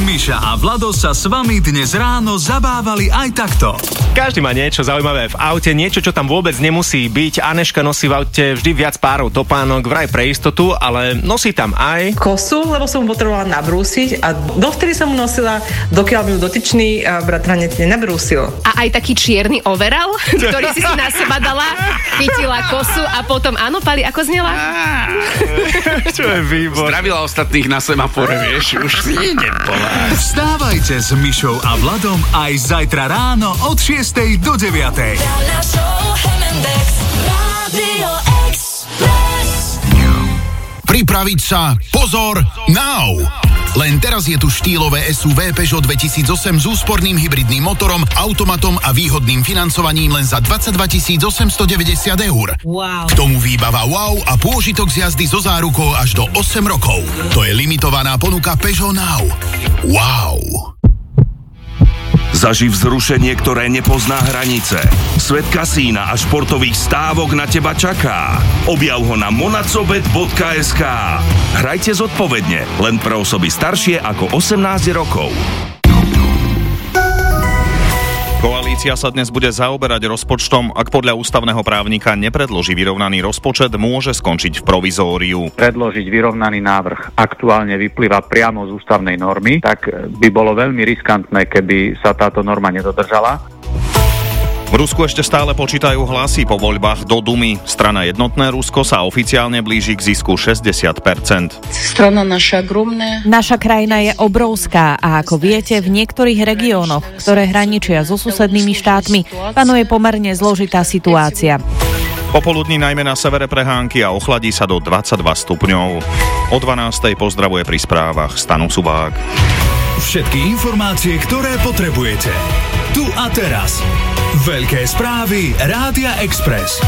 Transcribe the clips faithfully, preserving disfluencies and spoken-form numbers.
Miša a Vlado sa s vami dnes ráno zabávali aj takto. Každý má niečo zaujímavé v aute, niečo, čo tam vôbec nemusí byť. Aneška nosí v aute vždy viac párov topánok, vraj pre istotu, ale nosí tam aj kosu, lebo som mu potrebovala nabrúsiť a dovtedy som mu nosila, dokiaľ mi ju dotyčný bratranec nenabrúsil. A aj taký čierny overall, ktorý si si na seba dala, chytila kosu a potom áno, Pali, ako znela? Čo je výbor. Zdravila ostatných na semafore, vieš, už si idem povať. Vstávajte s Mišou a Vladom aj zajtra ráno od šiestej do deviatej. Pripraviť sa, pozor, now! Len teraz je tu štýlové es ú vé Peugeot dvetisícosem s úsporným hybridným motorom, automatom a výhodným financovaním len za dvadsaťdva tisíc osemstodeväťdesiat eur. Wow. K tomu výbava wow a pôžitok z jazdy so zárukou až do osem rokov. To je limitovaná ponuka Peugeot Now. Wow. Zaživ zrušenie, ktoré nepozná hranice. Svet kasína a športových stávok na teba čaká. Objav ho na monacobet bodka es ká. Hrajte zodpovedne, len pre osoby staršie ako osemnásť rokov. Koalícia sa dnes bude zaoberať rozpočtom. Ak podľa ústavného právnika nepredloží vyrovnaný rozpočet, môže skončiť v provizóriu. Predložiť vyrovnaný návrh aktuálne vyplýva priamo z ústavnej normy, tak by bolo veľmi riskantné, keby sa táto norma nedodržala. V Rusku ešte stále počítajú hlasy po voľbách do Dumy. Strana Jednotné Rusko sa oficiálne blíži k zisku šesťdesiat percent. Strana naša огромная. Naša krajina je obrovská a ako viete, v niektorých regiónoch, ktoré hraničia so susednými štátmi, panuje pomerne zložitá situácia. Popoludní najmä na severe prehánky a ochladí sa do dvadsaťdva stupňov. O dvanástej pozdravuje pri správach Stano Subák. Všetky informácie, ktoré potrebujete. Tu a teraz. Veľké správy Rádia Express.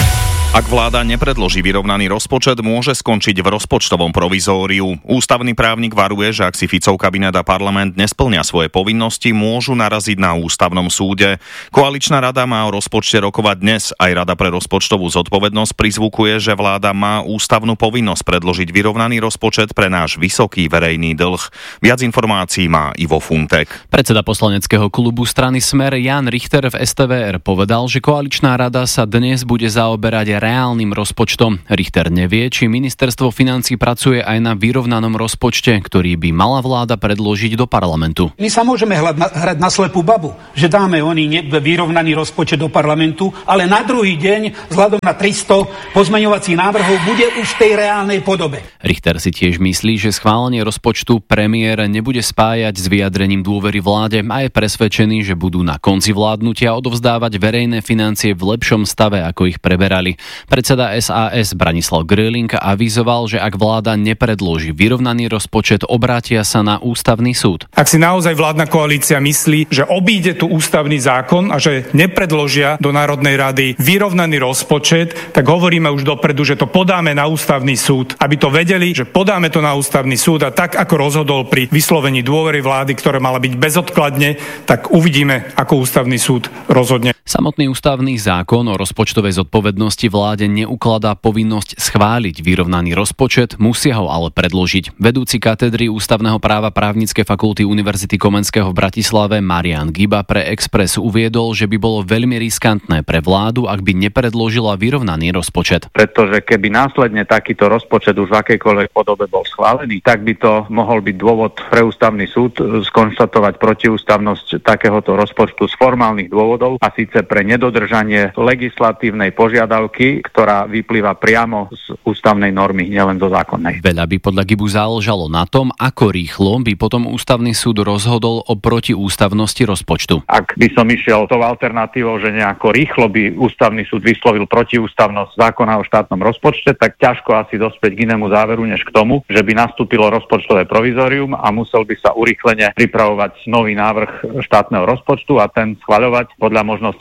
Ak vláda nepredloží vyrovnaný rozpočet, môže skončiť v rozpočtovom provizóriu. Ústavný právnik varuje, že ak si Ficov kabinet a parlament nesplnia svoje povinnosti, môžu naraziť na ústavnom súde. Koaličná rada má o rozpočte rokovať dnes. Aj Rada pre rozpočtovú zodpovednosť prizvukuje, že vláda má ústavnú povinnosť predložiť vyrovnaný rozpočet pre náš vysoký verejný dlh. Viac informácií má Ivo Funtek. Predseda poslaneckého klubu strany Smer Jan Richter v es té vé er povedal, že koaličná rada sa dnes bude zaoberať reálnym rozpočtom. Richter nevie, či ministerstvo financií pracuje aj na vyrovnanom rozpočte, ktorý by mala vláda predložiť do parlamentu. My sa môžeme hrať na slepú babu, že dáme oni vyrovnaný rozpočet do parlamentu, ale na druhý deň vzhľadom na tristo pozmeňovacích návrhov bude už v tej reálnej podobe. Richter si tiež myslí, že schválenie rozpočtu premiér nebude spájať s vyjadrením dôvery vláde a je presvedčený, že budú na konci vládnutia odovzdávať verejné financie v lepšom stave, ako ich preberali. Predseda es a es Branislav Gröling avizoval, že ak vláda nepredloží vyrovnaný rozpočet, obrátia sa na ústavný súd. Ak si naozaj vládna koalícia myslí, že obíde tu ústavný zákon a že nepredložia do Národnej rady vyrovnaný rozpočet, tak hovoríme už dopredu, že to podáme na ústavný súd, aby to vedeli, že podáme to na ústavný súd a tak ako rozhodol pri vyslovení dôvery vlády, ktoré mala byť bezodkladne, tak uvidíme, ako ústavný súd rozhodne. Samotný ústavný zákon o rozpočtovej zodpovednosti vláde neukladá povinnosť schváliť vyrovnaný rozpočet, musia ho ale predložiť. Vedúci katedry ústavného práva Právnickej fakulty Univerzity Komenského v Bratislave Marián Giba pre Express uviedol, že by bolo veľmi riskantné pre vládu, ak by nepredložila vyrovnaný rozpočet. Pretože keby následne takýto rozpočet už v akejkoľvek podobe bol schválený, tak by to mohol byť dôvod pre ústavný súd skonštatovať protiústavnosť takéhoto rozpočtu z formálnych dôvodov, a síce pre nedodržanie legislatívnej požiadavky, ktorá vyplýva priamo z ústavnej normy, nielen zo zákonnej. Veľa by podľa Gibu záležalo na tom, ako rýchlo by potom ústavný súd rozhodol o protiústavnosti rozpočtu. Ak by som išiel tou alternatívou, že nejako rýchlo by ústavný súd vyslovil protiústavnosť zákona o štátnom rozpočte, tak ťažko asi dospieť k inému záveru, než k tomu, že by nastúpilo rozpočtové provizórium a musel by sa urýchlene pripravovať nový návrh štátneho rozpočtu a ten schvaľovať podľa možnosti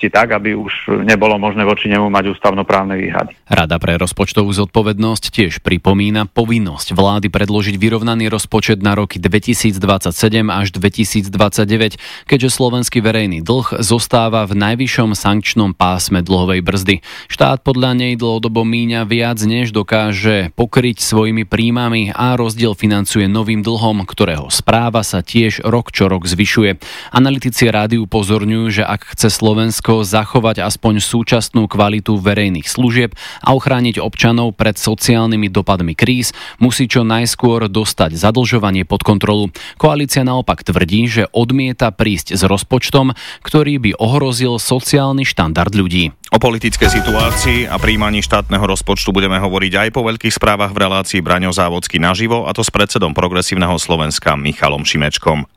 zmeniť tak, aby už nebolo možné voči nemu mať ústavnoprávne výhrady. Rada pre rozpočtovú zodpovednosť tiež pripomína povinnosť vlády predložiť vyrovnaný rozpočet na roky dvetisícdvadsaťsedem až dvetisícdvadsaťdeväť, keďže slovenský verejný dlh zostáva v najvyššom sankčnom pásme dlhovej brzdy. Štát podľa nej dlhodobo míňa viac, než dokáže pokryť svojimi príjmami a rozdiel financuje novým dlhom, ktorého správa sa tiež rok čo rok zvyšuje. Analytici rády upozorňujú, že ak chce Slovensko zachovať aspoň súčasnú kvalitu verejných služieb a ochrániť občanov pred sociálnymi dopadmi kríz, musí čo najskôr dostať zadlžovanie pod kontrolu. Koalícia naopak tvrdí, že odmieta prísť s rozpočtom, ktorý by ohrozil sociálny štandard ľudí. O politickej situácii a príjmaní štátneho rozpočtu budeme hovoriť aj po veľkých správach v relácii Braňo Závodský naživo, a to s predsedom Progresívneho Slovenska Michalom Šimečkom.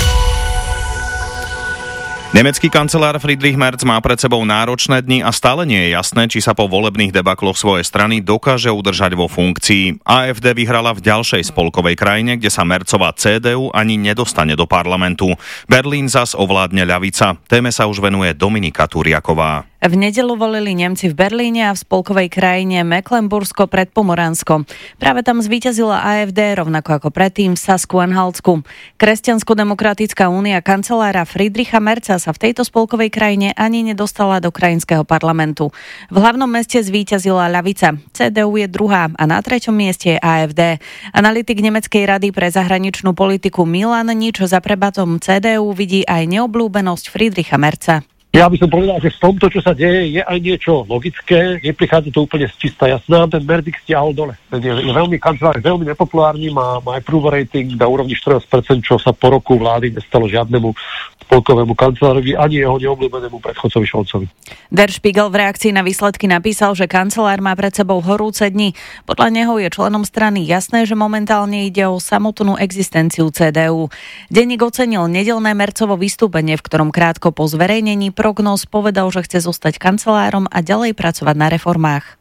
Nemecký kancelár Friedrich Merz má pred sebou náročné dni a stále nie je jasné, či sa po volebných debakloch svojej strany dokáže udržať vo funkcii. á ef dé vyhrala v ďalšej spolkovej krajine, kde sa Merzová cé dé ú ani nedostane do parlamentu. Berlín zas ovládne ľavica. Téme sa už venuje Dominika Turiaková. V nedeľu volili Nemci v Berlíne a v spolkovej krajine Mecklenbursko pred Pomoránsko. Práve tam zvíťazila á ef dé, rovnako ako predtým v Sasku-Anhaltsku. Kresťansko-demokratická únia kancelára Friedricha Merza sa v tejto spolkovej krajine ani nedostala do krajinského parlamentu. V hlavnom meste zvíťazila ľavica. cé dé ú je druhá a na treťom mieste je á ef dé. Analytik Nemeckej rady pre zahraničnú politiku Milan Nič za prebatom cé dé ú vidí aj neobľúbenosť Friedricha Merza. Ja by som povedal, že v tomto, čo sa deje, je aj niečo logické. Neprichádza to úplne z čista jasná. Ten Merzik stiahol dole. Ten je, je veľmi kancelár, veľmi nepopulárny, má, má approval rating na úrovni štrnásť percent, čo sa po roku vlády nestalo žiadnemu spolkovému kancelárovi ani jeho neobľúbenému predchodcovi Scholzovi. Der Spiegel v reakcii na výsledky napísal, že kancelár má pred sebou horúce dni. Podľa neho je členom strany jasné, že momentálne ide o samotnú existenciu cé dé ú. Denník ocenil nedeľné Merzovo vystúpenie, v ktorom krátko po zverejnení prognóz povedal, že chce zostať kancelárom a ďalej pracovať na reformách.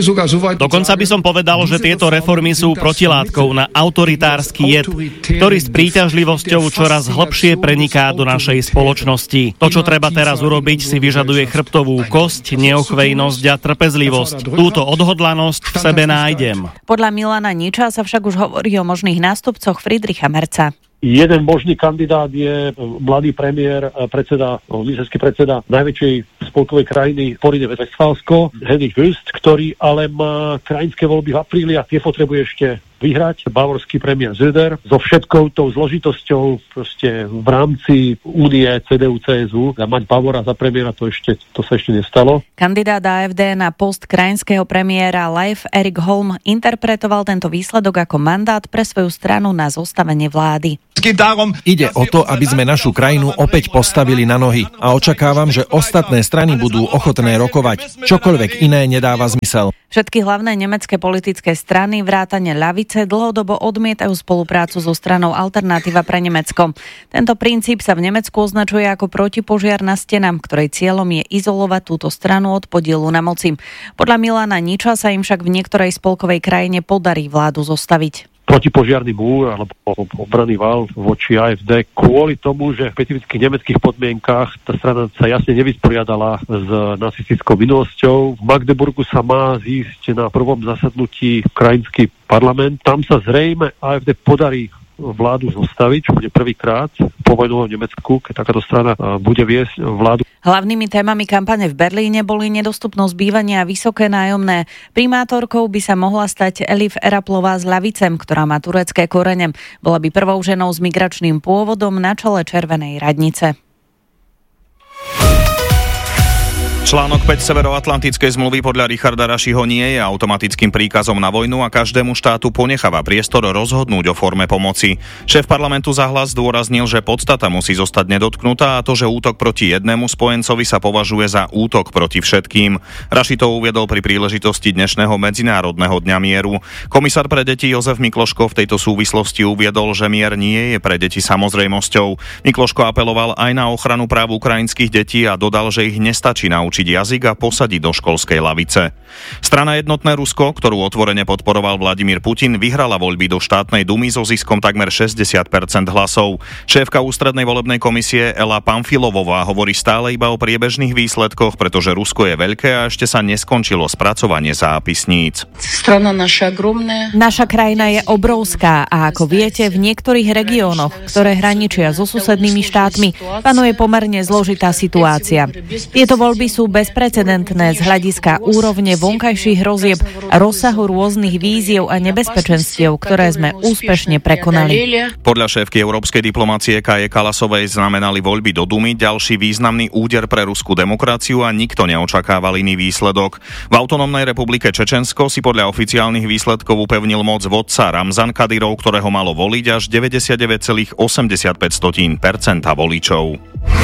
Dokonca by som povedal, že tieto reformy sú protilátkou na autoritársky jed, ktorý s príťažlivosťou čoraz hlbšie preniká do našej spoločnosti. To, čo treba teraz urobiť, si vyžaduje chrbtovú kosť, neochvejnosť a trpezlivosť. Túto odhodlanosť v sebe nájdem. Podľa Milana Niča sa však už hovorí o možných nástupcoch Friedricha Merza. Jeden možný kandidát je mladý premiér, predseda, ministerský predseda najväčšej spolkovej krajiny Porine Westfálsko, Henrik Wüst, ktorý ale má krajinské voľby v apríli a tie potrebuje ešte vyhrať. Bavorský premiér Söder so všetkou tou zložitosťou proste v rámci únie cé dé ú cé es ú a mať Bavora za premiéra, to ešte to sa ešte nestalo. Kandidát á ef dé na post krajinského premiéra Leif Erik Holm interpretoval tento výsledok ako mandát pre svoju stranu na zostavenie vlády. Ide o to, aby sme našu krajinu opäť postavili na nohy a očakávam, že ostatné strany budú ochotné rokovať. Čokoľvek iné nedáva zmysel. Všetky hlavné nemecké politické strany vrátane ľavice dlhodobo odmietajú spoluprácu so stranou Alternatíva pre Nemecko. Tento princíp sa v Nemecku označuje ako protipožiarna stena, ktorej cieľom je izolovať túto stranu od podielu na moci. Podľa Milana Niča sa im však v niektorej spolkovej krajine podarí vládu zostaviť. Protipožiarny múr alebo obranný val voči á ef dé kvôli tomu, že v špecifických nemeckých podmienkach tá strana sa jasne nevysporiadala s nacistickou minulosťou. V Magdeburgu sa má zísť na prvom zasadnutí krajinský parlament. Tam sa zrejme á ef dé podarí vládu zostaviť, čo bude prvýkrát po vojnovom Nemecku, keď takáto strana bude viesť vládu. Hlavnými témami kampane v Berlíne boli nedostupnosť bývania a vysoké nájomné. Primátorkou by sa mohla stať Elif Eraplová z Ľavicem, ktorá má turecké korene. Bola by prvou ženou s migračným pôvodom na čele Červenej radnice. Článok päť Severoatlantickej zmluvy podľa Richarda Rašiho nie je automatickým príkazom na vojnu a každému štátu ponecháva priestor rozhodnúť o forme pomoci. Šéf parlamentu za Hlas zdôraznil, že podstata musí zostať nedotknutá a to, že útok proti jednému spojencovi sa považuje za útok proti všetkým. Raši to uviedol pri príležitosti dnešného Medzinárodného dňa mieru. Komisár pre deti Jozef Mikloško v tejto súvislosti uviedol, že mier nie je pre deti samozrejmosťou. Mikloško apeloval aj na ochranu práv ukrajinských detí a dodal, že ich nestačí naučiť naučiť jazyk a posadiť do školskej lavice. Strana Jednotné Rusko, ktorú otvorene podporoval Vladimír Putin, vyhrala voľby do štátnej dumy so ziskom takmer šesťdesiat percent hlasov. Šéfka ústrednej volebnej komisie Ela Pamfilovová hovorí stále iba o priebežných výsledkoch, pretože Rusko je veľké a ešte sa neskončilo spracovanie zápisníc. Strana naša огромная. Naša krajina je obrovská a ako viete, v niektorých regiónoch, ktoré hraničia so susednými štátmi, panuje pomerne zložitá situácia. Tieto voľby sú bezprecedentné z hľadiska úrovne vonkajších hrozieb a rozsahu rôznych víziev a nebezpečenstiev, ktoré sme úspešne prekonali. Podľa šéfky európskej diplomácie Kaje Kalasovej znamenali voľby do Dumy ďalší významný úder pre ruskú demokraciu a nikto neočakával iný výsledok. V autonómnej republike Čečensko si podľa oficiálnych výsledkov upevnil moc vodca Ramzan Kadyrov, ktorého malo voliť až deväťdesiatdeväť celá osemdesiatpäť percenta voličov.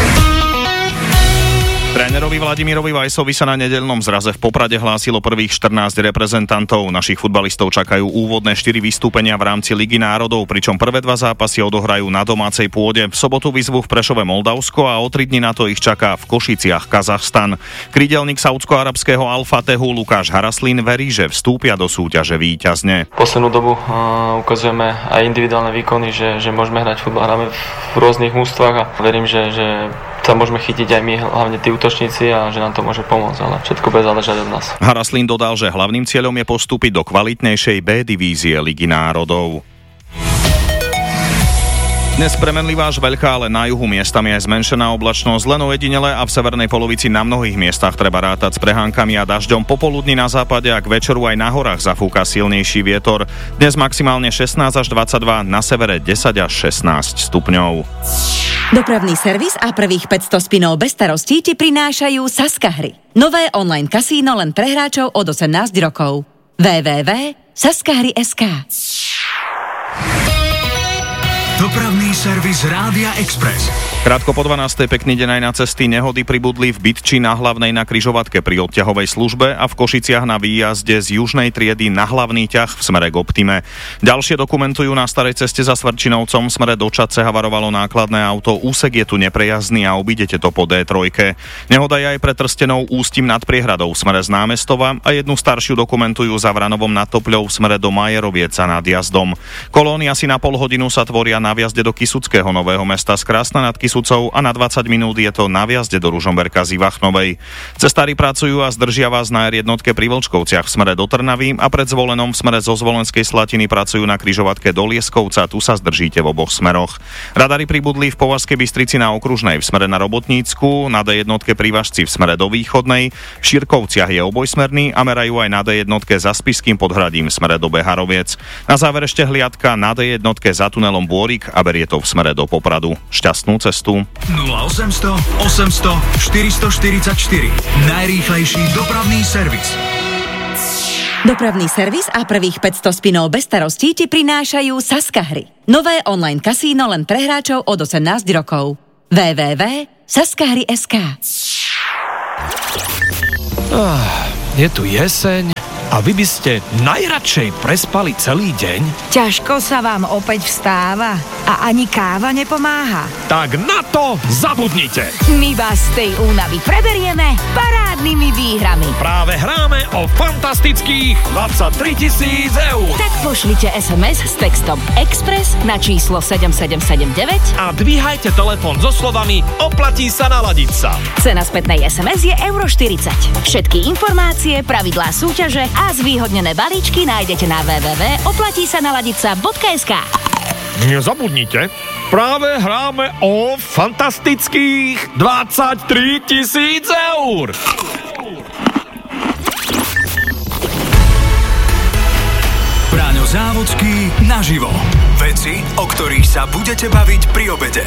Trénerovi Vladimirovi Vajsovi sa na nedeľnom zraze v Poprade hlásilo prvých štrnásť reprezentantov. Našich futbalistov čakajú úvodné štyri vystúpenia v rámci Ligy národov, pričom prvé dva zápasy odohrajú na domácej pôde. V sobotu vyzvu v Prešove Moldavsko a o tri dni na to ich čaká v Košiciach Kazachstan. Krídelník saúdsko-arabského Al-Fatehu Lukáš Haraslín verí, že vstúpia do súťaže víťazne. Poslednú dobu uh, ukazujeme aj individuálne výkony, že, že môžeme hrať futbal, hráme v rôznych mústvách a verím, že, že sa môžeme chytiť aj my, hlavne tí útočníci, a že nám to môže pomôcť, ale všetko bude záležať od nás. Haraslín dodal, že hlavným cieľom je postúpiť do kvalitnejšej B divízie Ligy národov. Dnes premenlivá až veľká, ale na juhu miestami aj zmenšená oblačnosť, len ojedinele a v severnej polovici na mnohých miestach treba rátať s prehánkami a dažďom. Popoludní na západe a k večeru aj na horách zafúka silnejší vietor. Dnes maximálne šestnásť až dvadsaťdva, na severe desať až šestnásť stupňov. Dopravný servis a prvých päťsto spinov bez starostí ti prinášajú Saska hry. Nové online kasíno len pre hráčov od osemnásť rokov. w w w bodka saska hry bodka es ká. Dopravný servis Rádia Express. Krátko po dvanástej, pekný deň aj na cesty. Nehody pribudli v Bytči na Hlavnej na križovatke pri odťahovej službe a v Košiciach na výjazde z južnej triedy na hlavný ťah v smere k Optime. Ďalšie dokumentujú na starej ceste za Svrčinovcom v smere do Čadce havarovalo nákladné auto. Úsek je tu neprejazdný a obídete to po dé tri. Nehoda je aj pre Trstenou Ústím nad Priehradou v smere z Námestova a jednu staršiu dokumentujú za Vranovom nad Topľou v smere do Majerovieca nad Jazdom. Kolóny asi na pol hodinu sa tvoria na vjazde do Kisuckého Nového Mesta z Krásna nad Kisucou a na dvadsať minút je to na vjazde do Ružomberka z Ivachnovej. Cestári pracujú a zdržia vás na er jednotke pri Vlčkovciach v smere do Trnavy a pred Zvolenom v smere zo Zvolenskej Slatiny pracujú na križovatke do Lieskovca, tu sa zdržíte v oboch smeroch. Radary pribudli v Považskej Bystrici na Okružnej v smere na Robotnícku, na dé jednotke pri Važci v smere do Východnej, v Šírkovciach je obojsmerný a merajú aj na dé jednotke za Spišským Podhradím v smere do Beharoviec. Na záver ešte hliadka na dé jednotke za tunelom Bôrik a berie to v smere do Popradu. Šťastnú cestu. nula osemsto osemsto štyristoštyridsaťštyri. Najrýchlejší dopravný servis. Dopravný servis a prvých päťsto spinov bez starostí ti prinášajú Saska hry. Nové online kasíno len pre hráčov od osemnásť rokov. w w w bodka saska hry bodka es ká. Ah, je tu jeseň a vy by ste najradšej prespali celý deň? Ťažko sa vám opäť vstáva a ani káva nepomáha. Tak na to zabudnite! My vás z tej únavy preberieme parádnymi výhrami. Práve hráme o fantastických dvadsaťtri tisíc eur. Tak pošlite es em es s textom Express na číslo sedem sedem sedem deväť a dvíhajte telefón so slovami oplatí sa naladiť sa. Cena spätnej es em es je euro štyridsať. Všetky informácie, pravidlá súťaže a zvýhodnené balíčky nájdete na w w w bodka oplatí sa naladiť sa bodka es ká. Nezabudnite, práve hráme o fantastických dvadsaťtri tisíc eur. Braňo Závodský naživo. Veci, o ktorých sa budete baviť pri obede.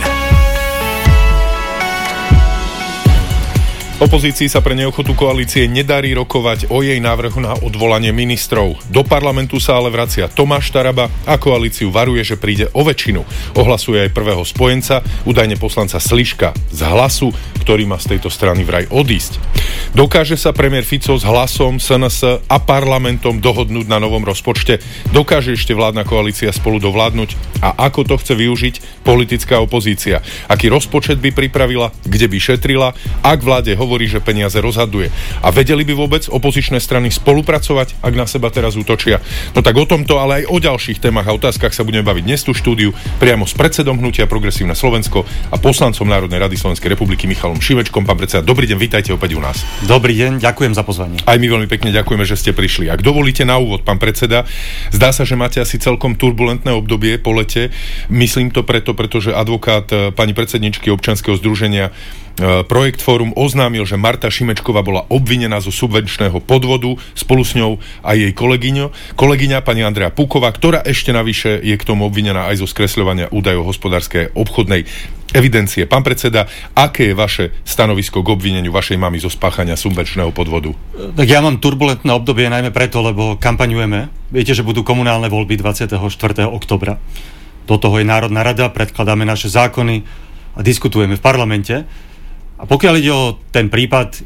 Opozícii sa pre neochotu koalície nedarí rokovať o jej návrhu na odvolanie ministrov. Do parlamentu sa ale vracia Tomáš Taraba a koalíciu varuje, že príde o väčšinu. Ohlasuje aj prvého spojenca, údajne poslanca Sliška z Hlasu, ktorý má z tejto strany vraj odísť. Dokáže sa premiér Fico s Hlasom, es en es a parlamentom dohodnúť na novom rozpočte? Dokáže ešte vládna koalícia spolu dovládnuť? A ako to chce využiť politická opozícia? Aký rozpočet by pripravila? Kde by šetrila? Ak vláde hovorí, že peniaze rozhaduje. A vedeli by vôbec opozičné strany spolupracovať, ak na seba teraz útočia? No tak o tomto, ale aj o ďalších témach a otázkach sa budeme baviť dnes tu v štúdiu priamo s predsedom hnutia Progresívne Slovensko a poslancom Národnej rady Slovenskej republiky Michalom Šimečkom. Pán predseda, dobrý deň, vítajte opäť u nás. Dobrý deň, ďakujem za pozvanie. Aj my veľmi pekne ďakujeme, že ste prišli. Ak dovolíte na úvod, pán predseda, zdá sa, že máte asi celkom turbulentné obdobie po lete. Myslím to preto, pretože advokát pani predsedničky občianskeho združenia Projekt Fórum oznámil, že Marta Šimečková bola obvinená zo subvenčného podvodu, spolu s ňou aj jej kolegyňa, kolegyňa pani Andrea Puková, ktorá ešte navyše je k tomu obvinená aj zo skresľovania údajov hospodárskej obchodnej evidencie. Pán predseda, aké je vaše stanovisko k obvineniu vašej mamy zo spáchania subvenčného podvodu? Tak ja mám turbulentné obdobie najmä preto, lebo kampaňujeme. Viete, že budú komunálne voľby dvadsiateho štvrtého októbra. Do toho je Národná rada, predkladáme naše zákony a diskutujeme v parlamente. A pokiaľ ide o ten prípad,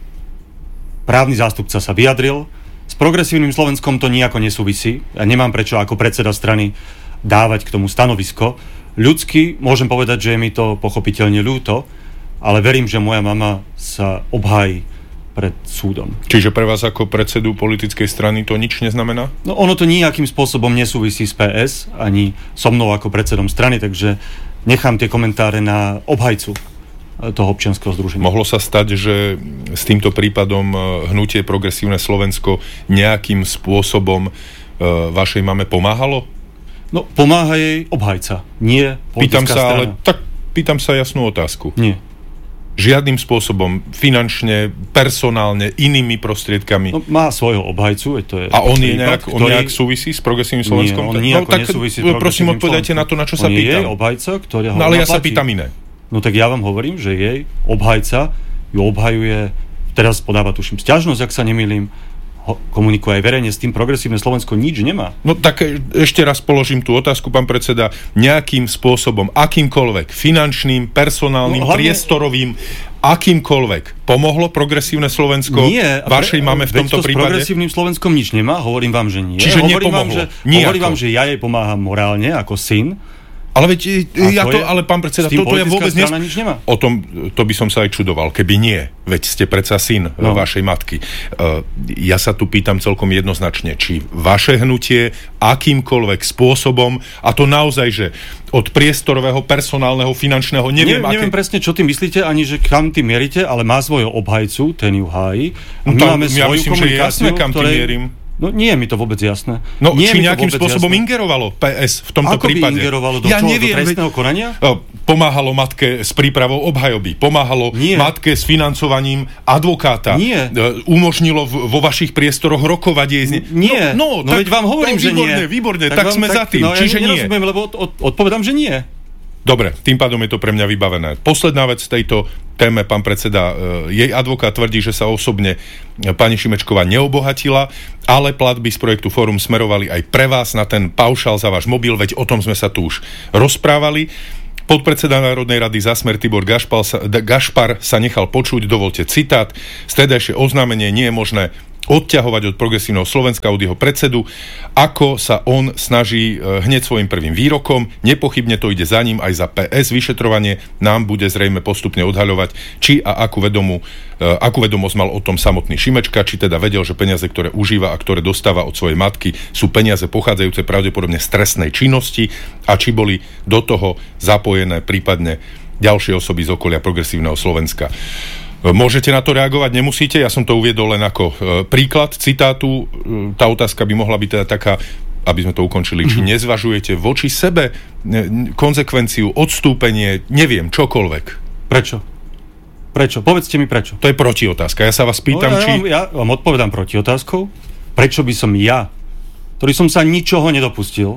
právny zástupca sa vyjadril, s Progresívnym Slovenskom to nijako nesúvisí. Ja nemám prečo ako predseda strany dávať k tomu stanovisko. Ľudsky môžem povedať, že je mi to pochopiteľne ľúto, ale verím, že moja mama sa obhájí pred súdom. Čiže pre vás ako predsedu politickej strany to nič neznamená? No ono to nejakým spôsobom nesúvisí s pé es, ani so mnou ako predsedom strany, takže nechám tie komentáre na obhajcu toho občianskeho združenia. Mohlo sa stať, že s týmto prípadom hnutie Progresívne Slovensko nejakým spôsobom e, vašej mame pomáhalo? No, pomáha jej obhajca, nie politická pýtam sa, strana. ale tak pýtam sa jasnú otázku. Nie. Žiadnym spôsobom, finančne, personálne, inými prostriedkami. No, má svojho obhajcu, to je. A on je nejak, ktorý... on nejak súvisí s Progresívnym Slovenskom? Nie, on nejako no, tak nesúvisí s prosím, odpovedajte na to, na čo on sa pýtam. On je obhajca, ktorého No ale ja naplatí. sa pýtam iné. No tak ja vám hovorím, že jej obhajca ju obhajuje, teraz podáva tuším sťažnosť, ak sa nemýlim, komunikuje aj verejne, s tým Progresívne Slovensko nič nemá. No tak ešte raz položím tú otázku, pán predseda, nejakým spôsobom, akýmkoľvek, finančným, personálnym, no, hlavne... priestorovým, akýmkoľvek, pomohlo Progresívne Slovensko nie, vašej mame v tomto to prípade? S Progresívnym Slovenskom nič nemá, hovorím vám, že nie. Čiže hovorím nepomohlo? Vám, že, hovorím vám, že ja jej pomáham morálne, ako syn. Ale veď, ja to, je, ale pán predseda, toto ja vôbec nes... nič nemá. O tom, to by som sa aj čudoval, keby nie. Veď ste predsa syn no. vašej matky. Uh, ja sa tu pýtam celkom jednoznačne, či vaše hnutie akýmkoľvek spôsobom, a to naozaj, že od priestorového, personálneho, finančného, neviem, ne, neviem aké... presne, čo tým myslíte, ani že kam tým mierite, ale má svojho obhajcu, ten ju hájí. A my no, máme ja svoju myslím, že je jasné, kam tým mierim. No nie je mi to vôbec jasné. No nie či nejakým spôsobom jasné. Ingerovalo pé es v tomto Ako prípade? Ako by ingerovalo? Do ja čoho? neviem, do trestného konania? Pomáhalo matke s prípravou obhajoby. Pomáhalo nie. matke s financovaním advokáta. Nie. Umožnilo vo vašich priestoroch rokovať jej... Z... Nie. No, no, no tak, veď vám hovorím, no, že výborné, nie. Výborné, tak, tak sme tak, za tým. No, Čiže ja nie. nerozumiem, lebo od, od, odpovedám, že nie. Dobre, tým pádom je to pre mňa vybavené. Posledná vec tejto téme, pán predseda, jej advokát tvrdí, že sa osobne pani Šimečková neobohatila, ale platby z projektu Fórum smerovali aj pre vás na ten paušál za váš mobil, veď o tom sme sa tu už rozprávali. Podpredseda Národnej rady za Smer Tibor Gašpar sa, Gašpar sa nechal počuť, dovolte citát: stredajšie oznámenie nie je možné odťahovať od Progresívneho Slovenska, od jeho predsedu, ako sa on snaží hneď svojim prvým výrokom. Nepochybne to ide za ním aj za pé es. Vyšetrovanie nám bude zrejme postupne odhaľovať, či a akú vedomú, akú vedomosť mal o tom samotný Šimečka, či teda vedel, že peniaze, ktoré užíva a ktoré dostáva od svojej matky, sú peniaze pochádzajúce pravdepodobne z trestnej činnosti, a či boli do toho zapojené prípadne ďalšie osoby z okolia Progresívneho Slovenska. Môžete na to reagovať, nemusíte, ja som to uviedol len ako e, príklad citátu. E, tá otázka by mohla byť teda taká, aby sme to ukončili, mm-hmm. či nezvažujete voči sebe ne, konzekvenciu, odstúpenie, neviem, čokoľvek. Prečo? Prečo? Povedzte mi prečo. To je protiotázka, ja sa vás pýtam, no, ja, či... Ja vám odpovedám protiotázkou. Prečo by som ja, ktorý som sa ničoho nedopustil,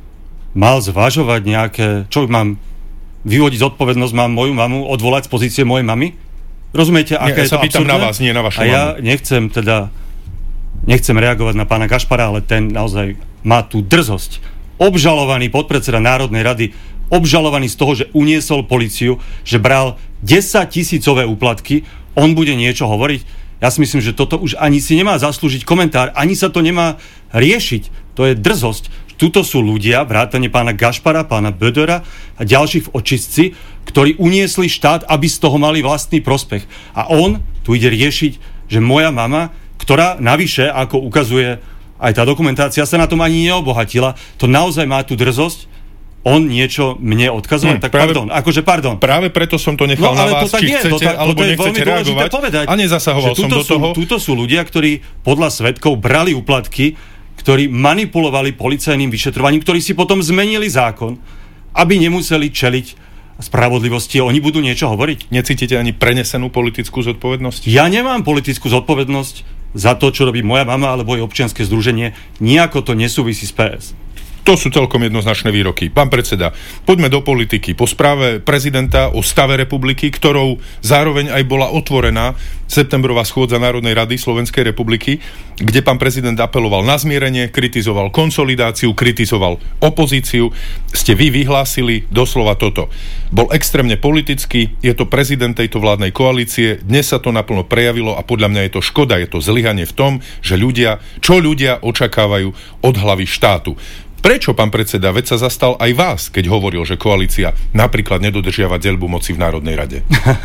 mal zvažovať nejaké, čo mám vyvodiť zodpovednosť, mám moju mamu odvolať z pozície mojej mamy? Rozumiete, aké nie, je ja to pýtam absurdné? Na vás, nie na vašu A ja mamu. nechcem teda nechcem reagovať na pána Gašpara, ale ten naozaj má tú drzosť. Obžalovaný podpredseda Národnej rady obžalovaný z toho, že uniesol políciu, že bral desaťtisícové úplatky, on bude niečo hovoriť. Ja si myslím, že toto už ani si nemá zaslúžiť komentár, ani sa to nemá riešiť. To je drzosť. Tuto sú ľudia, vrátane pána Gašpara, pána Bödöra a ďalších v očistci, ktorí uniesli štát, aby z toho mali vlastný prospech. A on tu ide riešiť, že moja mama, ktorá navyše, ako ukazuje aj tá dokumentácia, sa na tom ani neobohatila, to naozaj má tú drzosť, on niečo mne odkazuje, hmm, tak práve, pardon, akože pardon. Práve preto som to nechal no, na vás, či nie, chcete, to, alebo to nechcete reagovať. A nezasahoval som do toho. Tuto sú ľudia, ktorí podľa svedkov brali úplatky, ktorí manipulovali policajným vyšetrovaním, ktorí si potom zmenili zákon, aby nemuseli čeliť spravodlivosti. Oni budú niečo hovoriť. Necítite ani prenesenú politickú zodpovednosť? Ja nemám politickú zodpovednosť za to, čo robí moja mama alebo jej občianske združenie. Nijako to nesúvisí s pé es. To sú celkom jednoznačné výroky. Pán predseda, poďme do politiky. Po správe prezidenta o stave republiky, ktorou zároveň aj bola otvorená septembrová schôdza Národnej rady Slovenskej republiky, kde pán prezident apeloval na zmierenie, kritizoval konsolidáciu, kritizoval opozíciu, ste vy vyhlásili doslova toto. Bol extrémne politický, je to prezident tejto vládnej koalície, dnes sa to naplno prejavilo a podľa mňa je to škoda, je to zlyhanie v tom, že ľudia, čo ľudia očakávajú od hlavy štátu. Prečo, pán predseda, veď sa zastal aj vás, keď hovoril, že koalícia napríklad nedodržiava deľbu moci v Národnej rade?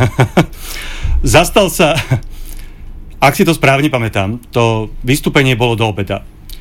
Zastal sa, ak si to správne pamätám, to vystúpenie bolo do obeda.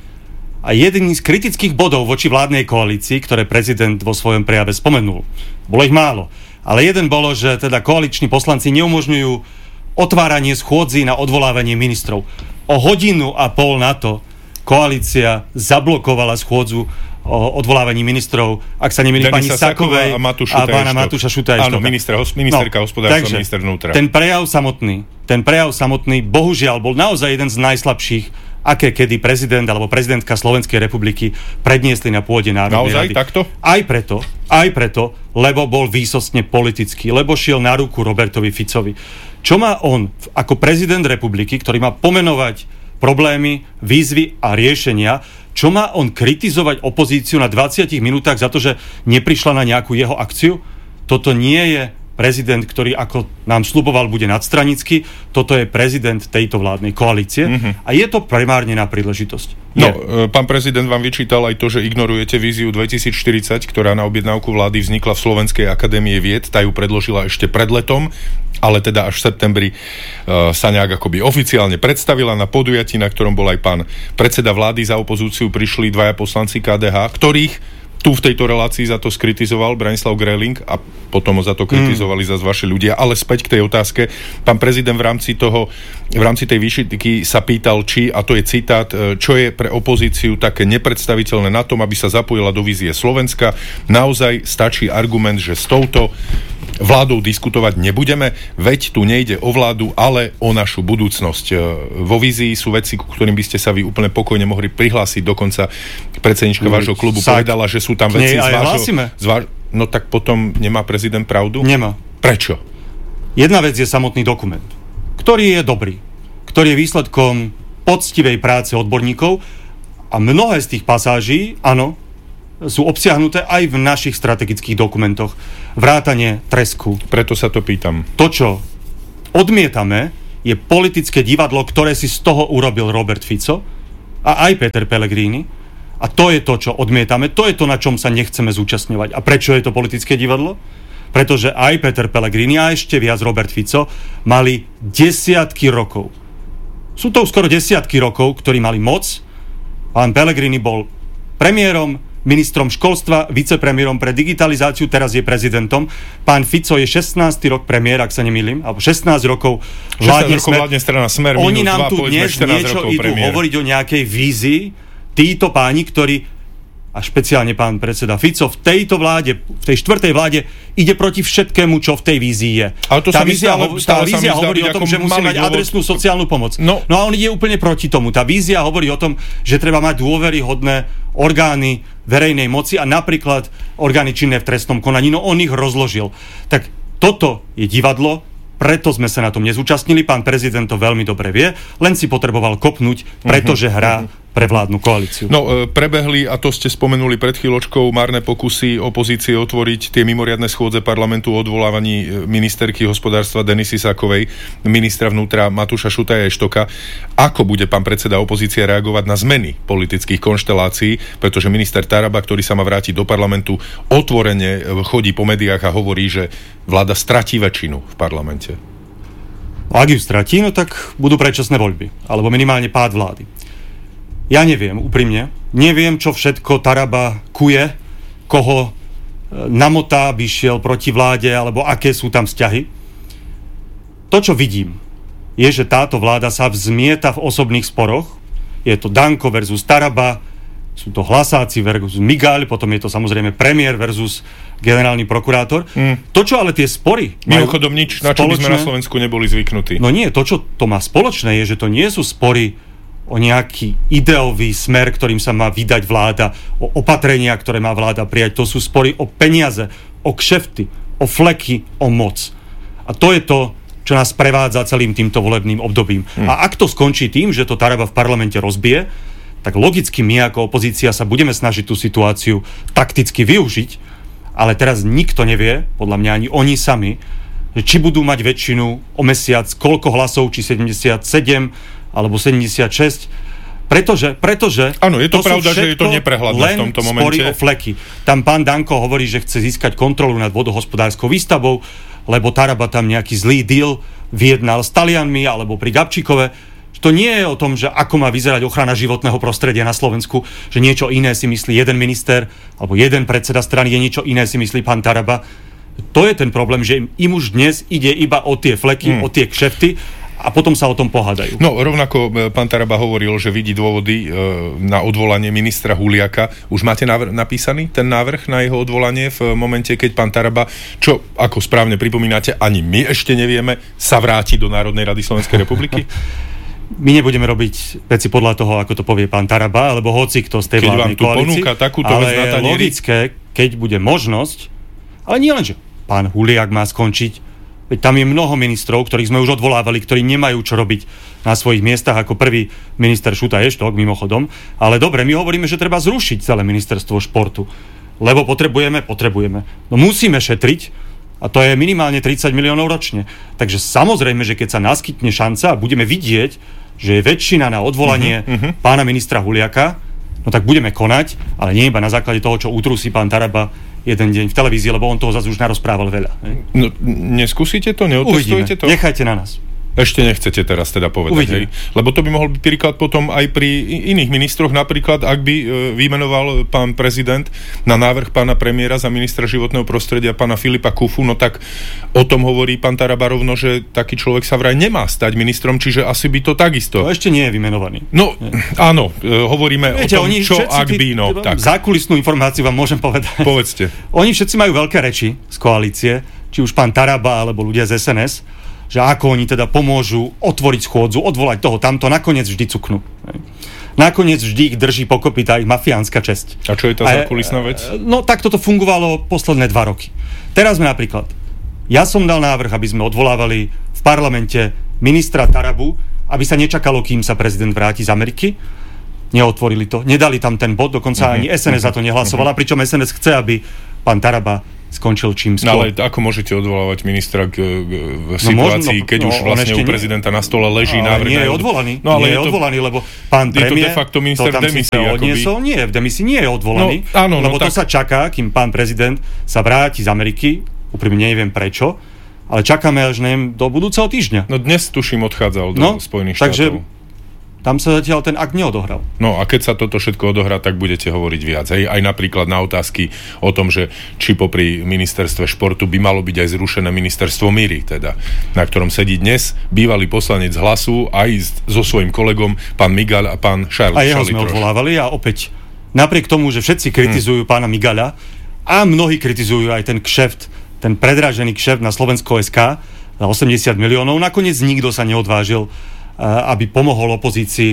A jeden z kritických bodov voči vládnej koalícii, ktoré prezident vo svojom prejave spomenul, bolo ich málo, ale jeden bolo, že teda koaliční poslanci neumožňujú otváranie schôdzí na odvolávanie ministrov. O hodinu a pol na to koalícia zablokovala schôdzu o odvolávaní ministrov, ak sa nemýlim, pani Sakovej a, a pána Matúša Šuta. Áno, minister, ministerka no, hospodárstva, minister vnútra. Ten prejav samotný, ten prejav samotný, bohužiaľ, bol naozaj jeden z najslabších, aké kedy prezident alebo prezidentka Slovenskej republiky predniesli na pôde Národnej naozaj, rady. Takto? Aj preto, aj preto, lebo bol výsostne politický, lebo šiel na ruku Robertovi Ficovi. Čo má on ako prezident republiky, ktorý má pomenovať problémy, výzvy a riešenia, čo má on kritizovať opozíciu na dvadsiatich minútach za to, že neprišla na nejakú jeho akciu? Toto nie je prezident, ktorý, ako nám sľuboval, bude nadstranický. Toto je prezident tejto vládnej koalície mm-hmm. a je to premárnená príležitosť. No, je. Pán prezident vám vyčítal aj to, že ignorujete víziu dvetisícštyridsať, ktorá na objednávku vlády vznikla v Slovenskej akadémie vied. Tá ju predložila ešte pred letom, ale teda až v septembri uh, sa nejak akoby oficiálne predstavila na podujatí, na ktorom bol aj pán predseda vlády. Za opozíciu prišli dvaja poslanci ká dé há, ktorých tu v tejto relácii za to skritizoval Branislav Greling a potom ho za to kritizovali mm. zase vaši ľudia. Ale späť k tej otázke. Pán prezident v rámci toho, v rámci tej výšitky sa pýtal, či, a to je citát, čo je pre opozíciu také nepredstaviteľné na tom, aby sa zapojila do vízie Slovenska. Naozaj stačí argument, že s touto vládou diskutovať nebudeme, veď tu nejde o vládu, ale o našu budúcnosť. Vo vízii sú veci, ku ktorým by ste sa vy úplne pokojne mohli prihlásiť. Dokonca predsednička mm, vášho klubu sak. povedala, že sú tam veci z vášho... Z váš... No tak potom nemá prezident pravdu? Nemá. Prečo? Jedna vec je samotný dokument, ktorý je dobrý, ktorý je výsledkom poctivej práce odborníkov a mnohé z tých pasáží, áno, sú obsiahnuté aj v našich strategických dokumentoch. Vrátane tresku. Preto sa to pýtam. To, čo odmietame, je politické divadlo, ktoré si z toho urobil Robert Fico a aj Peter Pellegrini. A to je to, čo odmietame. To je to, na čom sa nechceme zúčastňovať. A prečo je to politické divadlo? Pretože aj Peter Pellegrini a ešte viac Robert Fico mali desiatky rokov. Sú to skoro desiatky rokov, ktorí mali moc. Pán Pellegrini bol premiérom, ministrom školstva, vicepremiérom pre digitalizáciu, teraz je prezidentom. Pán Fico je šestnásty rok premiér, ak sa nemýlim, alebo šestnásť rokov vládne Smer. vládne strana Smer. Oni nám dva, tu dnes niečo idú premiér. hovoriť o nejakej vízii. Títo páni, ktorí, a špeciálne pán predseda Fico, v tejto vláde, v tej štvrtej vláde, ide proti všetkému, čo v tej vízii je. Ale to tá sa vízia, stále, tá vízia hovorí o tom, že musí mať dôvod. adresnú sociálnu pomoc. No. no a on ide úplne proti tomu. Tá vízia hovorí o tom, že treba mať dôveryhodné orgány verejnej moci a napríklad orgány činné v trestnom konaní. No on ich rozložil. Tak toto je divadlo, preto sme sa na tom nezúčastnili. Pán prezident to veľmi dobre vie, len si potreboval kopnúť, pretože hrá pre vládnu koalíciu. No, prebehli, a to ste spomenuli pred chvíľočkou, marné pokusy opozície otvoriť tie mimoriadne schôdze parlamentu o odvolávaní ministerky hospodárstva Denisy Sakovej, ministra vnútra Matúša Šutaja Eštoka. Ako bude pán predseda opozície reagovať na zmeny politických konštelácií, pretože minister Taraba, ktorý sa má vrátiť do parlamentu, otvorene chodí po médiách a hovorí, že vláda stratí väčšinu v parlamente. Ak ju stratí, no tak budú predčasné voľby, alebo minimálne pád vlády. Ja neviem, úprimne, neviem, čo všetko Taraba kuje, koho namotá, by šiel proti vláde, alebo aké sú tam vzťahy. To, čo vidím, je, že táto vláda sa vzmieta v osobných sporoch. Je to Danko versus Taraba, sú to Hlasáci versus Migaľ, potom je to samozrejme premiér versus generálny prokurátor. Mm. To, čo ale tie spory... Mimochodom nič, na čo by sme na Slovensku neboli zvyknutí. No nie, to, čo to má spoločné, je, že to nie sú spory o nejaký ideový smer, ktorým sa má vydať vláda, o opatrenia, ktoré má vláda prijať. To sú spory o peniaze, o kšefty, o fleky, o moc. A to je to, čo nás prevádza celým týmto volebným obdobím. Hmm. A ak to skončí tým, že to Taraba v parlamente rozbije, tak logicky my ako opozícia sa budeme snažiť tú situáciu takticky využiť, ale teraz nikto nevie, podľa mňa ani oni sami, či budú mať väčšinu o mesiac, koľko hlasov, či sedemdesiatsedem alebo sedemdesiatšesť. Pretože, pretože... Áno, je to, to pravda, že je to neprehľadné v tomto momente. Len spory o fleky. Tam pán Danko hovorí, že chce získať kontrolu nad vodohospodárskou výstavbou, lebo Taraba tam nejaký zlý deal vyjednal s Talianmi alebo pri Gabčíkove. To nie je o tom, že ako má vyzerať ochrana životného prostredia na Slovensku, že niečo iné si myslí jeden minister alebo jeden predseda strany, je niečo iné si myslí pán Taraba. To je ten problém, že im už dnes ide iba o tie fleky, hmm. o tie kšefty, a potom sa o tom pohádajú. No, rovnako pán Taraba hovoril, že vidí dôvody e, na odvolanie ministra Huliaka. Už máte návr- napísaný ten návrh na jeho odvolanie v momente, keď pán Taraba, čo, ako správne pripomínate, ani my ešte nevieme, sa vráti do Národnej rady Slovenskej republiky? My nebudeme robiť veci podľa toho, ako to povie pán Taraba, alebo hoci kto z tej vládnej koalícii. Ale je logické, keď bude možnosť, ale nie len, že pán Huliak má skončiť. Veď tam je mnoho ministrov, ktorých sme už odvolávali, ktorí nemajú čo robiť na svojich miestach, ako prvý minister Šuta Eštok, mimochodom. Ale dobre, my hovoríme, že treba zrušiť celé ministerstvo športu. Lebo potrebujeme, potrebujeme. No musíme šetriť, a to je minimálne tridsať miliónov ročne. Takže samozrejme, že keď sa naskytne šanca a budeme vidieť, že je väčšina na odvolanie uh-huh, uh-huh. pána ministra Huliaka, no tak budeme konať, ale nie iba na základe toho, čo utrusí pán Taraba jeden deň v televízii, lebo on toho zase už narozprával veľa. No, neskúsite to? Neotestujete to? Nechajte na nás. Ešte nechcete teraz teda povedať, hej? Lebo to by mohol byť príklad potom aj pri iných ministroch, napríklad ak by e, vymenoval pán prezident na návrh pána premiéra za ministra životného prostredia pána Filipa Kufu, no tak o tom hovorí pán Taraba rovno, že taký človek sa vraj nemá stať ministrom, čiže asi by to takisto. To ešte nie je vymenovaný. No, nie. Áno, e, hovoríme Viete, o tom, čo ak by, no, tak. Zákulisnú informáciu vám môžem povedať. Povedzte. Oni všetci majú veľké reči z koalície, či už pán Taraba, alebo ľudia z es en es, že ako oni teda pomôžu otvoriť schôdzu, odvolať toho tamto, nakoniec vždy cuknú. Nakoniec vždy ich drží pokopy tá ich mafiánska česť. A čo je tá zákulisná vec? No tak toto fungovalo posledné dva roky. Teraz sme napríklad, ja som dal návrh, aby sme odvolávali v parlamente ministra Tarabu, aby sa nečakalo, kým sa prezident vráti z Ameriky. Neotvorili to, nedali tam ten bod, dokonca uh-huh. ani es en es za to nehlasovala, uh-huh. pričom es en es chce, aby pán Taraba skončil čím skôr. No ale ako môžete odvolávať ministra k, k, v situácii, no, no, keď no, už vlastne u prezidenta nie, na stole leží no, návrh? Nie je odvolaný, no, ale nie je, je odvolaný, lebo pán premiér je to de facto minister to tam v demisii. Odniesol, nie, v demisii nie je odvolaný, no, áno, lebo no, to tak... sa čaká, kým pán prezident sa vráti z Ameriky, úprimne neviem prečo, ale čakáme až neviem do budúceho týždňa. No dnes tuším odchádzal do no, Spojených takže štátov. Tam sa zatiaľ ten akt neodohral. No a keď sa toto všetko odohrá, tak budete hovoriť viac. Hej? Aj napríklad na otázky o tom, že či popri ministerstve športu by malo byť aj zrušené ministerstvo Míry, teda, na ktorom sedí dnes bývalý poslanec Hlasu aj so svojím kolegom pán Migaľ a pán Šarl. A jeho sme odvolávali a opäť napriek tomu, že všetci kritizujú hmm. pána Migaľa a mnohí kritizujú aj ten kšeft, ten predražený kšeft na Slovensko bodka es ká za osemdesiat miliónov, nakoniec nikto sa neodvážil, aby pomohol opozícii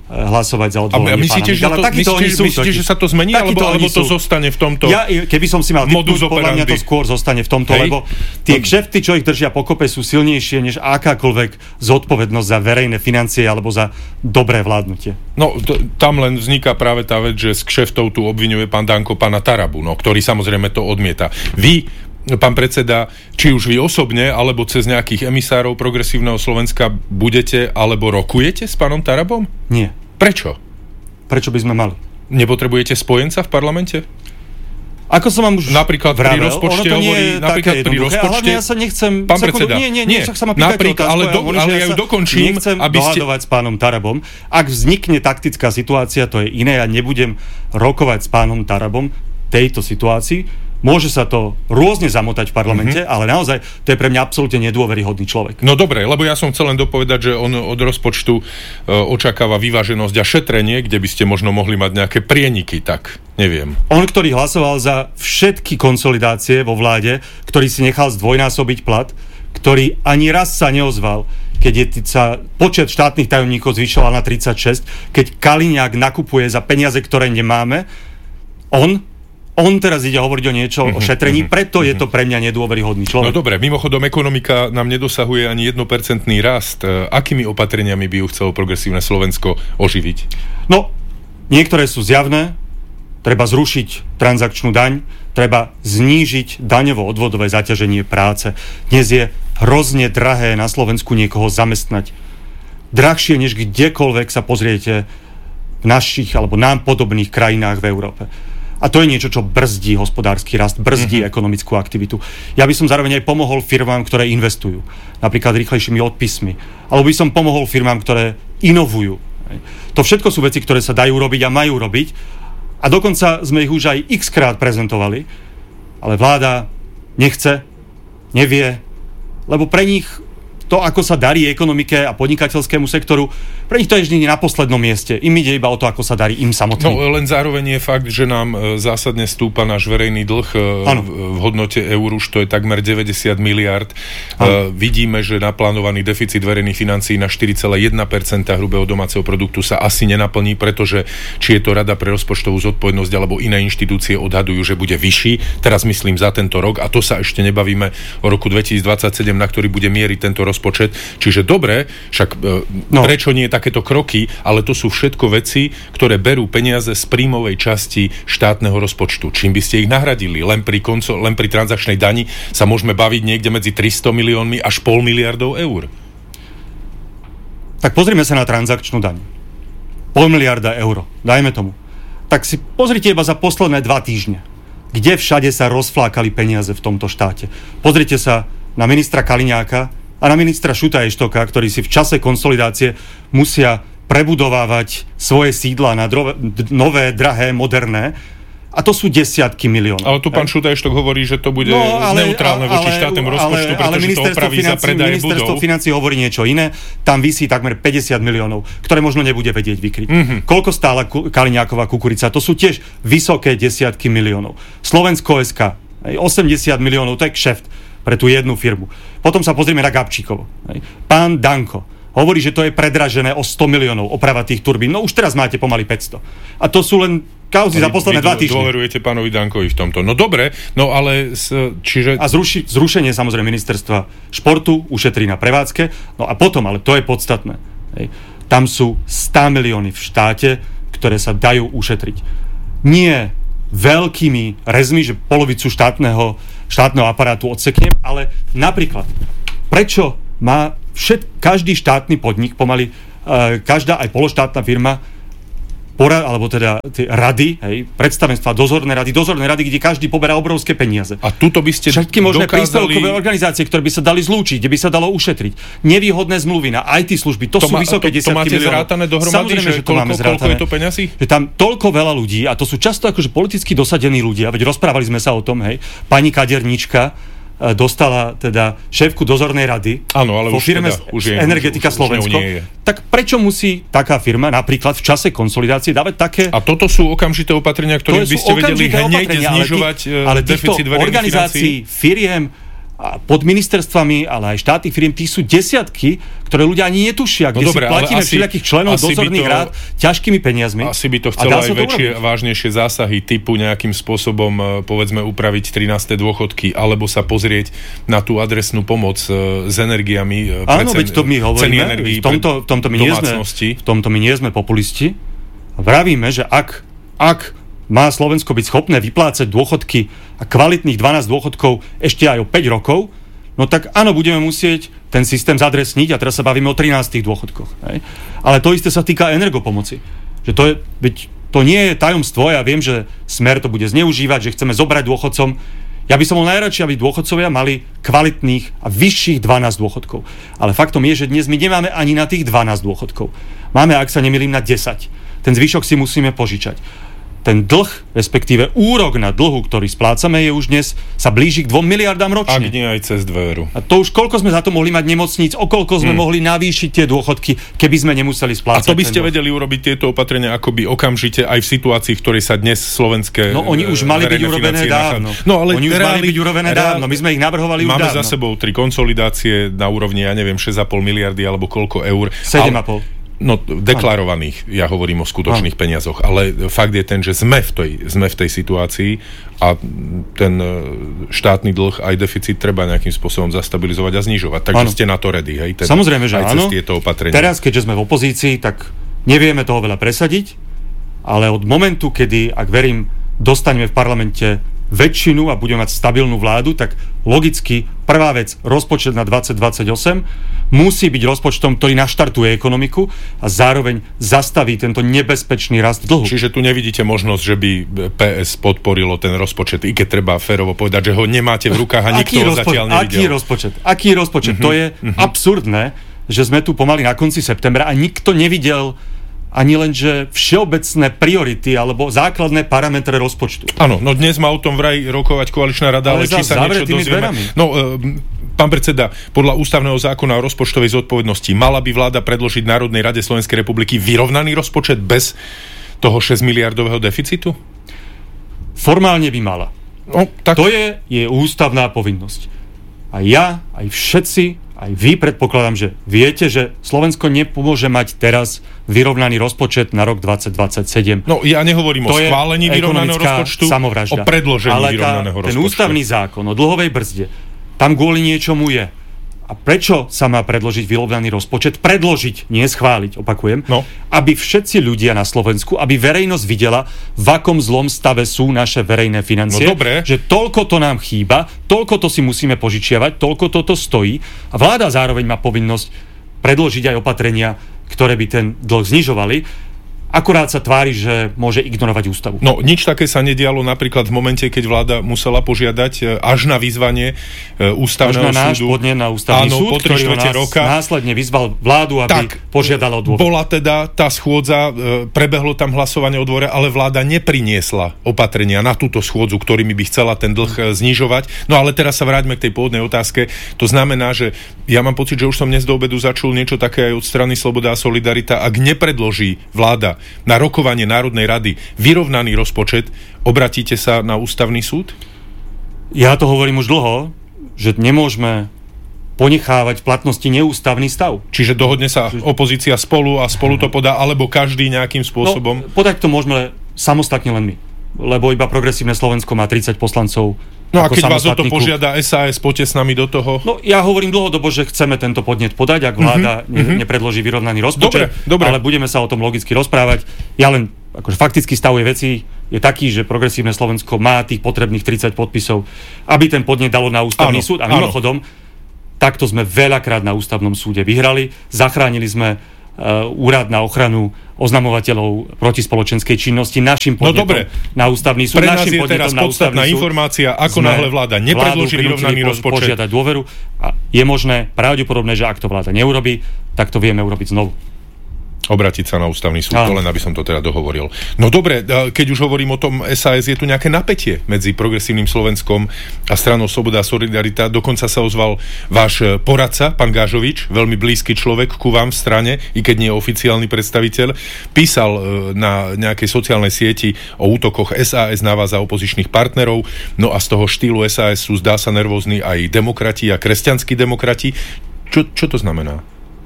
hlasovať za odvolanie pána myslíte, že, to, myslíte, sú, myslíte že sa to zmení, alebo, alebo to zostane v tomto ja, keby som si mal typnúť, podľa mňa to skôr zostane v tomto, Hej. lebo tie kšefty, čo ich držia pokope, sú silnejšie než akákoľvek zodpovednosť za verejné financie alebo za dobré vládnutie. No, t- tam len vzniká práve tá vec, že z kšeftov tu obviňuje pán Danko pána Tarabu, no, ktorý samozrejme to odmieta. Vy, pán predseda, či už vy osobne, alebo cez nejakých emisárov Progresívneho Slovenska budete, alebo rokujete s pánom Tarabom? Nie. Prečo? Prečo by sme mali? Nepotrebujete spojenca v parlamente? Ako som vám už napríklad vravel, pri rozpočte hovorí, napríklad pri rozpočte. Ja sa nechcem... Pán predseda, nie, nie, nie, však sa ma pýtate napríklad, otázku, ale, do, ja, ale ja, ja ju dokončím, nechcem aby ste... dohadovať s pánom Tarabom. Ak vznikne taktická situácia, to je iné, ja nebudem rokovať s pánom Tarabom tejto situácii. Môže sa to rôzne zamotať v parlamente, mm-hmm. ale naozaj to je pre mňa absolútne nedôveryhodný človek. No dobre, lebo ja som chcel len dopovedať, že on od rozpočtu e, očakáva vyváženosť a šetrenie, kde by ste možno mohli mať nejaké prieniky, tak neviem. On, ktorý hlasoval za všetky konsolidácie vo vláde, ktorý si nechal zdvojnásobiť plat, ktorý ani raz sa neozval, keď je, sa počet štátnych tajomníkov zvyšoval na tridsaťšesť, keď Kaliňák nakupuje za peniaze, ktoré nemáme, on On teraz ide hovoriť o niečo, uh-huh, o šetrení, uh-huh, preto uh-huh. je to pre mňa nedôveryhodný človek. No dobre, mimochodom ekonomika nám nedosahuje ani jeden percent rast. Akými opatreniami by ju chcelo Progresívne Slovensko oživiť? No, niektoré sú zjavné. Treba zrušiť transakčnú daň, treba znížiť daňovo-odvodové zaťaženie práce. Dnes je hrozne drahé na Slovensku niekoho zamestnať. Drahšie, než kdekoľvek sa pozriete v našich alebo nám podobných krajinách v Európe. A to je niečo, čo brzdí hospodársky rast, brzdí mm-hmm. ekonomickú aktivitu. Ja by som zároveň aj pomohol firmám, ktoré investujú, napríklad rýchlejšími odpismi. Alebo by som pomohol firmám, ktoré inovujú. To všetko sú veci, ktoré sa dajú robiť a majú robiť. A dokonca sme ich už aj x-krát prezentovali. Ale vláda nechce, nevie, lebo pre nich to, ako sa darí ekonomike a podnikateľskému sektoru, pre nich to je vždy na poslednom mieste. Im ide iba o to, ako sa darí im samotným. No len zároveň je fakt, že nám zásadne stúpa náš verejný dlh ano. v hodnote eur, už to je takmer deväťdesiat miliárd. Uh, vidíme, že naplánovaný deficit verejných financií na štyri celé jedna percenta hrubého domáceho produktu sa asi nenaplní, pretože či je to Rada pre rozpočtovú zodpovednosť alebo iné inštitúcie odhadujú, že bude vyšší. Teraz myslím za tento rok a to sa ešte nebavíme o roku dvetisícdvadsaťsedem, na ktorý bude mieriť tento rozpočet. Čiže dobre, však no. prečo nie takéto kroky, ale to sú všetko veci, ktoré berú peniaze z príjmovej časti štátneho rozpočtu. Čím by ste ich nahradili? Len pri, konco, len pri transakčnej dani sa môžeme baviť niekde medzi tristo miliónmi až pol miliardov eur. Tak pozrime sa na transakčnú daň. Pol miliarda eur, dajme tomu. Tak si pozrite iba za posledné dva týždne, kde všade sa rozflákali peniaze v tomto štáte. Pozrite sa na ministra Kaliňáka a na ministra Šuta Eštoka, ktorí si v čase konsolidácie musia prebudovávať svoje sídla na drove, d- nové, drahé, moderné. A to sú desiatky miliónov. Ale tu pán Šuta Eštok hovorí, že to bude no, ale, neutrálne voči štátnemu rozpočtu, ale, pretože ale to opraví za predaje budov. Ministerstvo financií hovorí niečo iné. Tam visí takmer päťdesiat miliónov, ktoré možno nebude vedieť vykryť. Mm-hmm. Koľko stála Kaliňáková kukurica? To sú tiež vysoké desiatky miliónov. Slovensko es ká, osemdesiat miliónov, to je kšeft pre tú jednu firmu. Potom sa pozrieme na Gabčíkovo. Pán Danko hovorí, že to je predražené o sto miliónov oprava tých turbín. No už teraz máte pomaly päťsto. A to sú len kauzy za posledné dva týždne. Dôverujete pánovi Dankovi v tomto. No dobre, no ale s, čiže... A zruši, zrušenie samozrejme ministerstva športu ušetrí na prevádzke. No a potom, ale to je podstatné. Hej. Tam sú sto milióny v štáte, ktoré sa dajú ušetriť. Nie veľkými rezmi, že polovicu štátneho, štátneho aparátu odseknem, ale napríklad, prečo má všet, každý štátny podnik, pomaly e, každá aj pološtátna firma, pora, alebo teda tie rady, hej, predstavenstva, dozorné rady, dozorné rady, kde každý poberá obrovské peniaze. A tuto by ste všetky možné dokázali... príspevkové organizácie, ktoré by sa dali zlúčiť, kde by sa dalo ušetriť. Nevýhodné zmluvy na í té služby, to, to sú má, vysoké to, desiatky miliónov. To máte zrátané dohromady, samozrejme, že, že to koľko, máme zrátané. Koľko je to peňazí? Že tam toľko veľa ľudí, a to sú často akože politicky dosadení ľudia, veď rozprávali sme sa o tom, hej, pani kaderníčka dostala teda šéfku dozornej rady áno, ale vo firme teda, už je, Energetika už, už, Slovensko. Už tak prečo musí taká firma napríklad v čase konsolidácie dávať také... A toto sú okamžité opatrenia, ktoré by ste vedeli hneď znižovať ale deficit verejných organizácií, financií? firiem, a pod ministerstvami, ale aj štátnych firiem, tých sú desiatky, ktoré ľudia ani netušia, kde no dobre, si platíme všelijakých členov dozorných to, rád ťažkými peniazmi. Asi by to chcelo aj väčšie, vážnejšie zásahy typu nejakým spôsobom, povedzme, upraviť trináste dôchodky, alebo sa pozrieť na tú adresnú pomoc s energiami. Áno, veď to my hovoríme, v tomto, v tomto, my nie sme, v tomto my nie sme populisti. Vravíme, že ak, ak má Slovensko byť schopné vyplácať dôchodky a kvalitných dvanásť dôchodkov ešte aj o päť rokov, no tak áno, budeme musieť ten systém zadresniť a teraz sa bavíme o trinástich dôchodkoch. Hej? Ale to isté sa týka energopomoci. Že to, je, veď to nie je tajomstvo, ja viem, že Smer to bude zneužívať, že chceme zobrať dôchodcom. Ja by som bol najradšej, aby dôchodcovia mali kvalitných a vyšších dvanásť dôchodkov. Ale faktom je, že dnes my nemáme ani na tých dvanásť dôchodkov. Máme, ak sa nemýlim, na desať. Ten zvyšok si musíme požičať. Ten dlh, respektíve úrok na dlhu, ktorý splácame, je už dnes sa blíži k dvom miliardám ročne. Ak nie aj cez dveru. A to už koľko sme za to mohli mať nemocníc, o koľko sme hmm. mohli navýšiť tie dôchodky, keby sme nemuseli splácať. A to by ste vedeli urobiť tieto opatrenia akoby okamžite aj v situácii, v ktorej sa dnes slovenské No oni už mali byť urobené dávno. No, ale oni už reáli, mali byť urobené reáli, dávno. My sme ich navrhovali už máme dávno. Máme za sebou tri konsolidácie na úrovni, ja neviem, šesť a pol miliardy alebo koľko eur. sedem a pol. No, deklarovaných, ja hovorím o skutočných peniazoch, ale fakt je ten, že sme v tej, sme v tej situácii a ten štátny dlh aj deficit treba nejakým spôsobom zastabilizovať a znižovať. Takže ano. Ste na to ready, hej? Teda samozrejme, že aj áno. Cez tieto opatrenia. Teraz, keďže sme v opozícii, tak nevieme toho veľa presadiť, ale od momentu, kedy, ak verím, dostaneme v parlamente väčšinu a budeme mať stabilnú vládu, tak logicky prvá vec, rozpočet na dvadsať dvadsaťosem musí byť rozpočtom, ktorý naštartuje ekonomiku a zároveň zastaví tento nebezpečný rast dlhu. Čiže tu nevidíte možnosť, že by pé es podporilo ten rozpočet, i keď treba férovo povedať, že ho nemáte v rukách a nikto ho rozpo- zatiaľ nevidel. Aký rozpočet? Aký rozpočet? Mm-hmm. To je mm-hmm. absurdné, že sme tu pomaly na konci septembra a nikto nevidel ani len, že všeobecné priority alebo základné parametre rozpočtu. Áno, no dnes má o tom vraj rokovať koaličná rada, ale, ale či sa niečo dozvieme. No, e, pán predseda, podľa ústavného zákona o rozpočtovej zodpovednosti mala by vláda predložiť Národnej rade Slovenskej republiky vyrovnaný rozpočet bez toho šesť miliardového deficitu? Formálne by mala. No, tak... To je jej ústavná povinnosť. A ja, aj všetci, aj vy predpokladám, že viete, že Slovensko nepomôže mať teraz vyrovnaný rozpočet na rok dvadsať dvadsaťsedem. No ja nehovorím to o schválení vyrovnaného rozpočtu, samovražda. O predložení ale tá, vyrovnaného rozpočtu. Ten ústavný zákon o dlhovej brzde, tam kvôli niečomu je. A prečo sa má predložiť vyrovnaný rozpočet? Predložiť, nie schváliť, opakujem. No. Aby všetci ľudia na Slovensku, aby verejnosť videla, v akom zlom stave sú naše verejné financie. No dobre. Že toľko to nám chýba, toľko to si musíme požičiavať, toľko toto stojí. A vláda zároveň má povinnosť predložiť aj opatrenia, ktoré by ten dlh znižovali. Akurát sa tvári, že môže ignorovať ústavu. No, nič také sa nedialo napríklad v momente, keď vláda musela požiadať až na vyzvanie ústavného súdu. Až na náš súdu. podnet na ústavný Áno, súd, po tri štvrte roka. Následne vyzval vládu, aby tak, požiadala o dôvod. Bola teda tá schôdza, prebehlo tam hlasovanie o dvore, ale vláda nepriniesla opatrenia na túto schôdzu, ktorými by chcela ten dlh znižovať. No ale teraz sa vráťme k tej pôvodnej otázke. To znamená, že ja mám pocit, že už som dnes do obedu začul niečo také aj od strany Sloboda a Solidarita. Ak nepredloží vláda na rokovanie Národnej rady vyrovnaný rozpočet, obratíte sa na ústavný súd? Ja to hovorím už dlho, že nemôžeme ponechávať v platnosti neústavný stav. Čiže dohodne sa opozícia spolu a spolu to podá, alebo každý nejakým spôsobom? No, podať to môžeme samostatne len my. Lebo iba Progresívne Slovensko má tridsať poslancov. No a keď vás o to požiada es a es, poďte s nami do toho. No ja hovorím dlhodobo, že chceme tento podnet podať, ak vláda mm-hmm. ne, nepredloží vyrovnaný rozpočet, dobre, dobre. ale budeme sa o tom logicky rozprávať. Ja len, akože faktický stav je veci je taký, že Progresívne Slovensko má tých potrebných tridsať podpisov, aby ten podnet dalo na ústavný áno, súd. A mimochodom, áno. takto sme veľakrát na ústavnom súde vyhrali, zachránili sme uh, úrad na ochranu oznamovateľov protispoločenskej činnosti našim podnetom no na ústavný súd. Pre nás je teraz podstatná informácia, ako náhle vláda nepredloží vyrovnaný rozpočet. Požiadať dôveru a je možné, pravdepodobné, že ak to vláda neurobí, tak to vieme urobiť znovu. Obrátiť sa na ústavný súd, to len aby som to teda dohovoril. No dobre, keď už hovorím o tom es a es, je tu nejaké napätie medzi Progresívnym Slovenskom a stranou Sloboda a Solidarita. Dokonca sa ozval váš poradca, pán Gážovič, veľmi blízky človek ku vám v strane, i keď nie je oficiálny predstaviteľ. Písal na nejakej sociálnej sieti o útokoch es a es na vás a opozičných partnerov. No a z toho štýlu es a es sú, zdá sa, nervózni aj demokrati a kresťanskí demokrati. Čo, čo to znamená?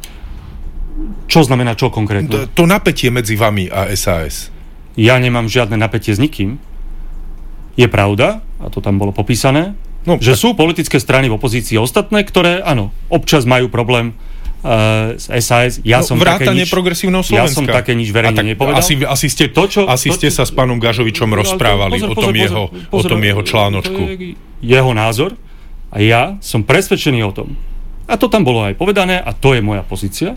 Čo znamená čo konkrétne? To, to napätie medzi vami a es a es. Ja nemám žiadne napätie s nikým. Je pravda, a to tam bolo popísané, no, že tak... sú politické strany v opozícii ostatné, ktoré, áno, občas majú problém uh, s es a es. Ja no, som také nič, Progresívneho Slovenska. Ja som také nič verejne tak, nepovedal. Asi, asi ste, to, čo, asi to, ste sa s pánom Gažovičom rozprávali pozor, pozor, o tom, pozor, jeho, pozor, o tom jeho článočku. Je jeho názor a ja som presvedčený o tom. A to tam bolo aj povedané a to je moja pozícia,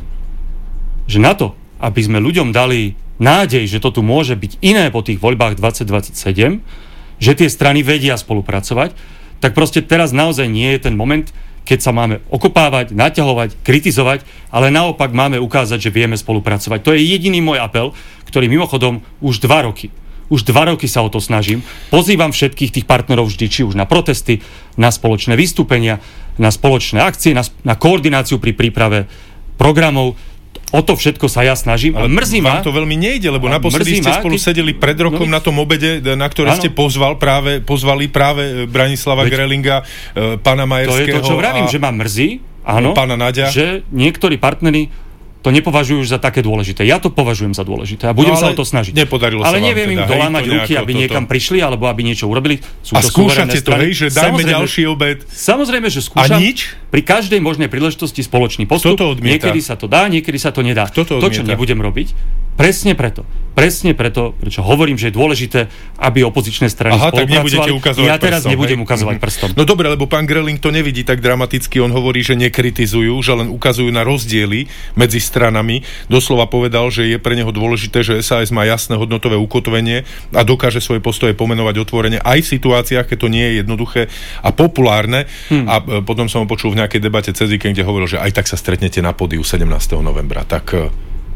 že na to, aby sme ľuďom dali nádej, že to tu môže byť iné po tých voľbách dvadsať dvadsaťsedem, že tie strany vedia spolupracovať, tak proste teraz naozaj nie je ten moment, keď sa máme okopávať, naťahovať, kritizovať, ale naopak máme ukázať, že vieme spolupracovať. To je jediný môj apel, ktorý mimochodom už dva roky. Už dva roky sa o to snažím. Pozývam všetkých tých partnerov vždy, či už na protesty, na spoločné vystúpenia, na spoločné akcie, na, na koordináciu pri príprave programov. O to všetko sa ja snažím. Ale mrzí ma. Vám to veľmi nejde, lebo naposledy ste spolu keď... sedeli pred rokom no, na tom obede, na ktoré ste pozval práve, pozvali práve Branislava Veď... Grelinga, pána Majerského. To je to, čo vravím, a... že ma mrzí, áno, pána Naďa, že niektorí partneri to nepovažujú už za také dôležité. Ja to považujem za dôležité a budem no, sa o to snažiť. Nepodarilo ale sa neviem teda, im dolámať ruky, aby toto. niekam prišli alebo aby niečo urobili. Sú a to skúšate to, strany. hej, že dajme samozrejme, ďalší obed. Samozrejme, že skúšam. A nič? Pri každej možnej príležitosti spoločný postup. Kto to odmieta? Niekedy sa to dá, niekedy sa to nedá. Kto to odmieta? To, čo nebudem robiť, presne preto. Presne preto, prečo hovorím, že je dôležité, aby opozičné strany Aha, spolupracovali. Ja teraz prstom, nebudem hej? ukazovať prstom. No dobre, lebo pán Greling to nevidí tak dramaticky. On hovorí, že nekritizujú, že len ukazujú na rozdiely medzi stranami. Doslova povedal, že je pre neho dôležité, že es a es má jasné hodnotové ukotvenie a dokáže svoje postoje pomenovať otvorene aj v situáciách, keď to nie je jednoduché a populárne. Hmm. A potom som ho počul v nejakej debate cez víkend, kde hovoril, že aj tak sa stretnete na pódiu sedemnásteho novembra. Tak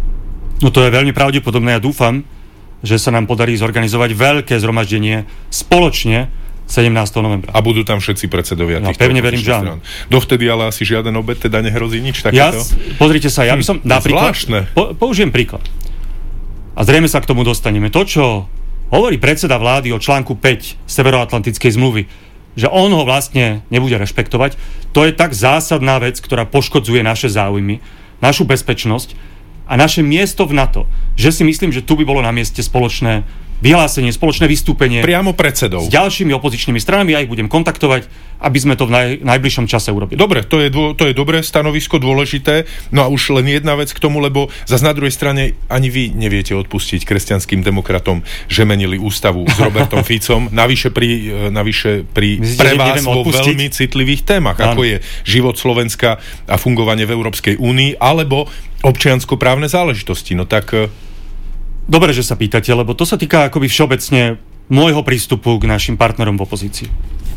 no to je veľmi pravdepodobné. Ja dúfam, že sa nám podarí zorganizovať veľké zhromaždenie spoločne sedemnásteho novembra. A budú tam všetci predsedovia no, týchto pevne verím, že áno. Dovtedy ale asi žiaden obed teda nehrozí nič takéto? Ja, pozrite sa, ja by som hm, napríklad po, použijem príklad. A zrejme sa k tomu dostaneme. To, čo hovorí predseda vlády o článku päť Severoatlantickej zmluvy, že on ho vlastne nebude rešpektovať, to je tak zásadná vec, ktorá poškodzuje naše záujmy, našu bezpečnosť a naše miesto v NATO, že si myslím, že tu by bolo na mieste spoločné vyhlásenie, spoločné vystúpenie priamo predsedov s ďalšími opozičnými stranami, ja ich budem kontaktovať, aby sme to v naj, najbližšom čase urobili. Dobre, to je, dô, to je dobré stanovisko, dôležité. No a už len jedna vec k tomu, lebo zase na druhej strane ani vy neviete odpustiť kresťanským demokratom, že menili ústavu s Robertom Ficom, navyše pri, navyše pri Myslíte, pre vás vo veľmi citlivých témach, ano. Ako je život Slovenska a fungovanie v Európskej únii, alebo občianskoprávne záležitosti. No tak dobre, že sa pýtate, lebo to sa týka akoby všeobecne môjho prístupu k našim partnerom v opozícii.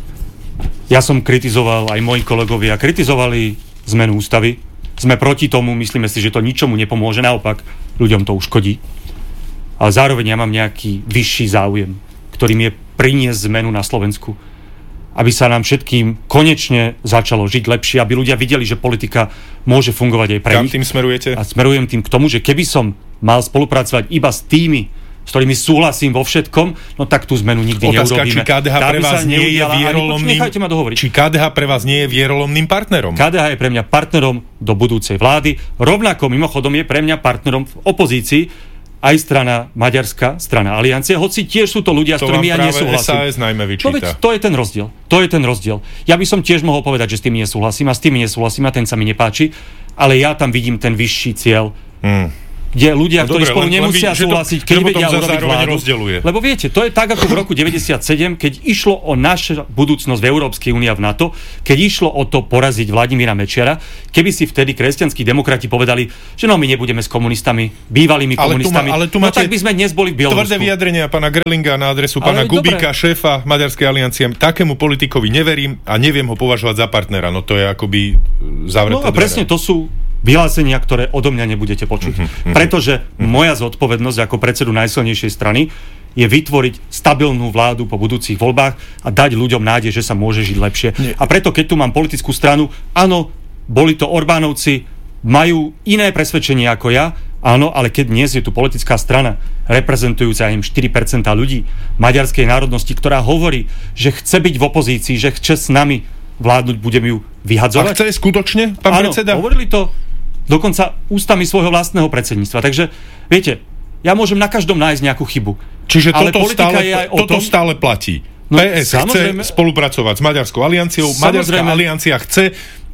Ja som kritizoval, aj moji kolegovia kritizovali zmenu ústavy. Sme proti tomu, myslíme si, že to ničomu nepomôže, naopak ľuďom to uškodí. Ale zároveň ja mám nejaký vyšší záujem, ktorým je priniesť zmenu na Slovensku. Aby sa nám všetkým konečne začalo žiť lepšie, aby ľudia videli, že politika môže fungovať aj pre nich. Kam tým smerujete? A smerujem tým k tomu, že keby som mal spolupracovať iba s tými, s ktorými súhlasím vo všetkom, no tak tú zmenu nikdy Otázka, neurobíme. či ká dé há pre vás nie je vierolomným... Nechajte ma dohovoriť. Či ká dé há pre vás nie je vierolomným partnerom? ká dé há je pre mňa partnerom do budúcej vlády. Rovnako mimochodom je pre mňa partnerom v opozícii aj strana Maďarská, strana Aliancie, hoci tiež sú to ľudia, to s ktorými ja nesúhlasím. es a es najmä vyčíta. No veď to je ten rozdiel. To je ten rozdiel. Ja by som tiež mohol povedať, že s tými nesúhlasím a s tými nesúhlasím a ten sa mi nepáči, ale ja tam vidím ten vyšší cieľ. Hmm. Kde ľudia, no ktorí dobre, spolu len, nemusia len, súhlasiť, keď vedia urobiť vládu. Rozdeľuje. Lebo viete, to je tak ako v roku deväťdesiatsedem, keď išlo o našu budúcnosť v Európskej únii a v NATO, keď išlo o to poraziť Vladimíra Mečiara, keby si vtedy kresťanskí demokrati povedali, že no my nebudeme s komunistami, bývalými ale komunistami, tu ma, ale tu no tak by sme dnes boli v Bielorusku. Tvrdé vyjadrenia pána Grelinga na adresu pána Gubíka, šéfa Maďarskej aliancie. Takému politikovi neverím a neviem ho považovať za partnera. No to je akoby zavreté. No a presne to sú vyhlásenia, ktoré odo mňa nebudete počuť. Mm-hmm. Pretože moja zodpovednosť ako predsedu najsilnejšej strany je vytvoriť stabilnú vládu po budúcich voľbách a dať ľuďom nádej, že sa môže žiť lepšie. Nie. A preto, keď tu mám politickú stranu, áno, boli to Orbánovci, majú iné presvedčenie ako ja, áno, ale keď dnes je tu politická strana, reprezentujúca im štyri percentá ľudí maďarskej národnosti, ktorá hovorí, že chce byť v opozícii, že chce s nami vládnuť, budem ju vyhadzovať. A chce skutočne, pán áno, predseda? Hovorili to dokonca ústami svojho vlastného predsedníctva. Takže, viete, ja môžem na každom nájsť nejakú chybu. Čiže ale toto, stále, je aj o toto tom, stále platí. No, pé es chce spolupracovať s Maďarskou alianciou, Maďarská aliancia chce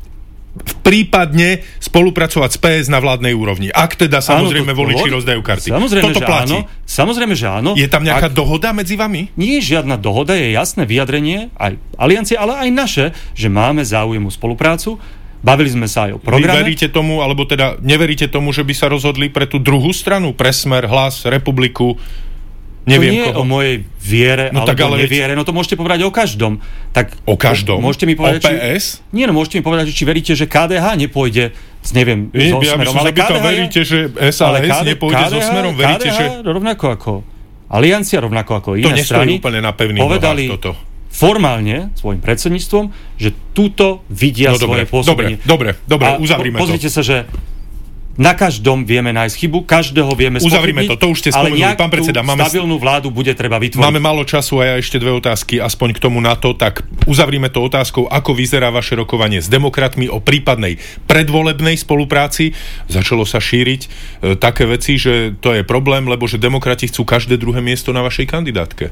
prípadne spolupracovať s pé es na vládnej úrovni. Ak teda samozrejme áno, to, voliči rozdajú karty. Samozrejme, toto že platí. Áno, samozrejme, že áno. Je tam nejaká Ak... dohoda medzi vami? Nie je žiadna dohoda, je jasné vyjadrenie aj aliancie, ale aj naše, že máme záujem o spoluprácu. Bavili sme sa aj o programe. Vy veríte tomu, alebo teda neveríte tomu, že by sa rozhodli pre tú druhú stranu, pre Smer, Hlas, Republiku? Neviem to nie koho. je o mojej viere, no, alebo tak, ale neviere, no to môžete povedať o každom. Tak, o každom? Môžete mi povedať, o pé es? Či, nie, no môžete mi povedať, či veríte, že ká dé há nepôjde s, neviem, Nie, so ja Smerom, ale ká dé há veríte, že es a es nepôjde so Smerom, veríte, ká dé há, že... rovnako ako Aliancia, rovnako ako iné strany, úplne na pevných povedali nohách toto. Formálne svojim predsedníctvom, že túto vidia no, svoje dobre, pôsobenie. Dobre, dobre, dobre, uzavrime po, pozrite to. sa, že na každom vieme nájsť chybu, každého vieme spochybniť. Uzavrime to, to už ste spomenuli, pán predseda. Máme stabilnú vládu bude treba vytvoriť. Máme málo času a ja ešte dve otázky, aspoň k tomu na to, tak uzavrime to otázkou, ako vyzerá vaše rokovanie s demokratmi o prípadnej predvolebnej spolupráci. Začalo sa šíriť e, také veci, že to je problém, lebo že demokrati chcú každé druhé miesto na vašej kandidátke.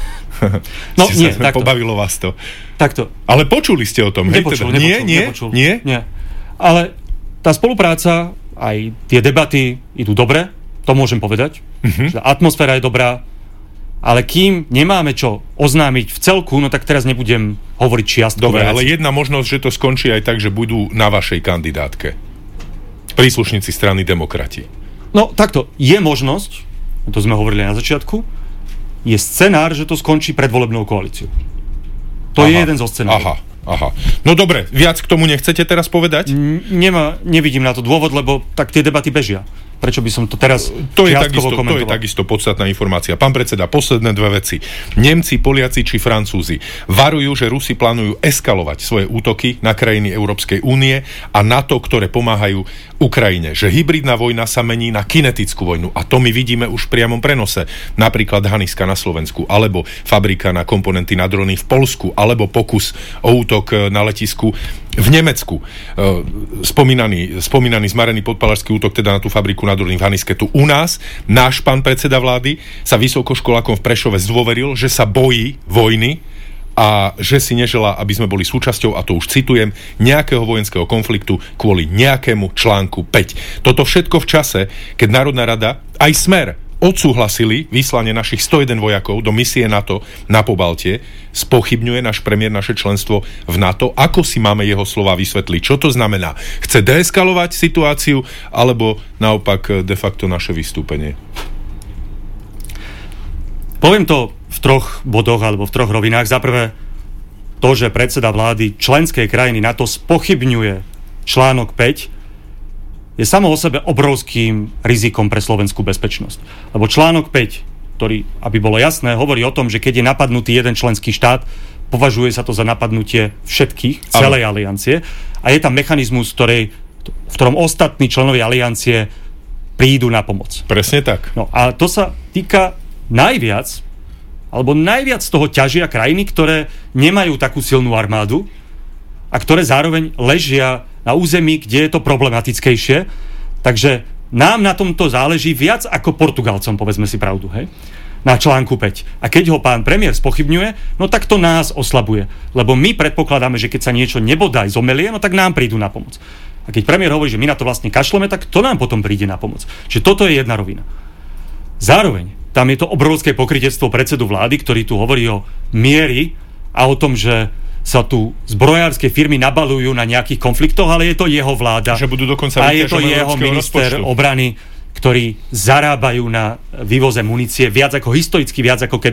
No nie, takto. Pobavilo vás to. Takto. Ale počuli ste o tom, nepočul, hej? Teda? Nepočul, nie, nie, nepočul, nie? Nie. Ale tá spolupráca, aj tie debaty idú dobre, to môžem povedať. Uh-huh. Že atmosféra je dobrá, ale kým nemáme čo oznámiť v celku, no tak teraz nebudem hovoriť čiastkové. Dobre, ale jedna možnosť, že to skončí aj tak, že budú na vašej kandidátke príslušníci strany Demokrati. No takto, je možnosť, to sme hovorili na začiatku, je scenár, že to skončí predvolebnou koalíciou. To aha, je jeden zo scenárov. Aha, aha. No dobre, viac k tomu nechcete teraz povedať? N- nemá, nevidím na to dôvod, lebo tak tie debaty bežia. Prečo by som to teraz to je, takisto, to je takisto podstatná informácia. Pán predseda, posledné dve veci. Nemci, Poliaci či Francúzi varujú, že Rusi plánujú eskalovať svoje útoky na krajiny Európskej únie a NATO, ktoré pomáhajú Ukrajine. Že hybridná vojna sa mení na kinetickú vojnu a to my vidíme už v priamom prenose. Napríklad Haniska na Slovensku, alebo fabrika na komponenty na drony v Poľsku, alebo pokus o útok na letisku v Nemecku. Spomínaný, spomínaný zmarený podpalačský útok teda na tú fabriku na drony v Haniske tu u nás. Náš pán predseda vlády sa vysokoškolákom v Prešove zdôveril, že sa bojí vojny a že si neželá, aby sme boli súčasťou, a to už citujem, nejakého vojenského konfliktu kvôli nejakému článku päť. Toto všetko v čase, keď Národná rada aj Smer odsúhlasili vyslanie našich sto jeden vojakov do misie NATO na Pobaltie, spochybňuje náš premiér naše členstvo v NATO. Ako si máme jeho slova vysvetliť? Čo to znamená? Chce deeskalovať situáciu, alebo naopak de facto naše vystúpenie? Poviem to v troch bodoch alebo v troch rovinách. Za prvé, to, že predseda vlády členskej krajiny NATO spochybňuje článok päť, je samo o sebe obrovským rizikom pre slovenskú bezpečnosť. Lebo článok päť, ktorý, aby bolo jasné, hovorí o tom, že keď je napadnutý jeden členský štát, považuje sa to za napadnutie všetkých, celej ano. aliancie. A je tam mechanizmus, ktorej, v ktorom ostatní členovia aliancie prídu na pomoc. Presne tak. No a to sa týka najviac, alebo najviac z toho ťažia krajiny, ktoré nemajú takú silnú armádu a ktoré zároveň ležia na území, kde je to problematickejšie. Takže nám na tomto záleží viac ako Portugalcom, povedzme si pravdu, hej? Na článku päť. A keď ho pán premiér spochybňuje, no tak to nás oslabuje. Lebo my predpokladáme, že keď sa niečo nebodaj zomelie, no tak nám prídu na pomoc. A keď premiér hovorí, že my na to vlastne kašleme, tak to nám potom príde na pomoc. Čiže toto je jedna rovina. Zároveň tam je to obrovské pokrytectvo predsedu vlády, ktorý tu hovorí o miery a o tom, že sa tu zbrojárske firmy nabalujú na nejakých konfliktoch, ale je to jeho vláda. Že budú dokonca a je to jeho minister rozpočtu. obrany, ktorí zarábajú na vývoze munície viac ako historicky, viac ako kedy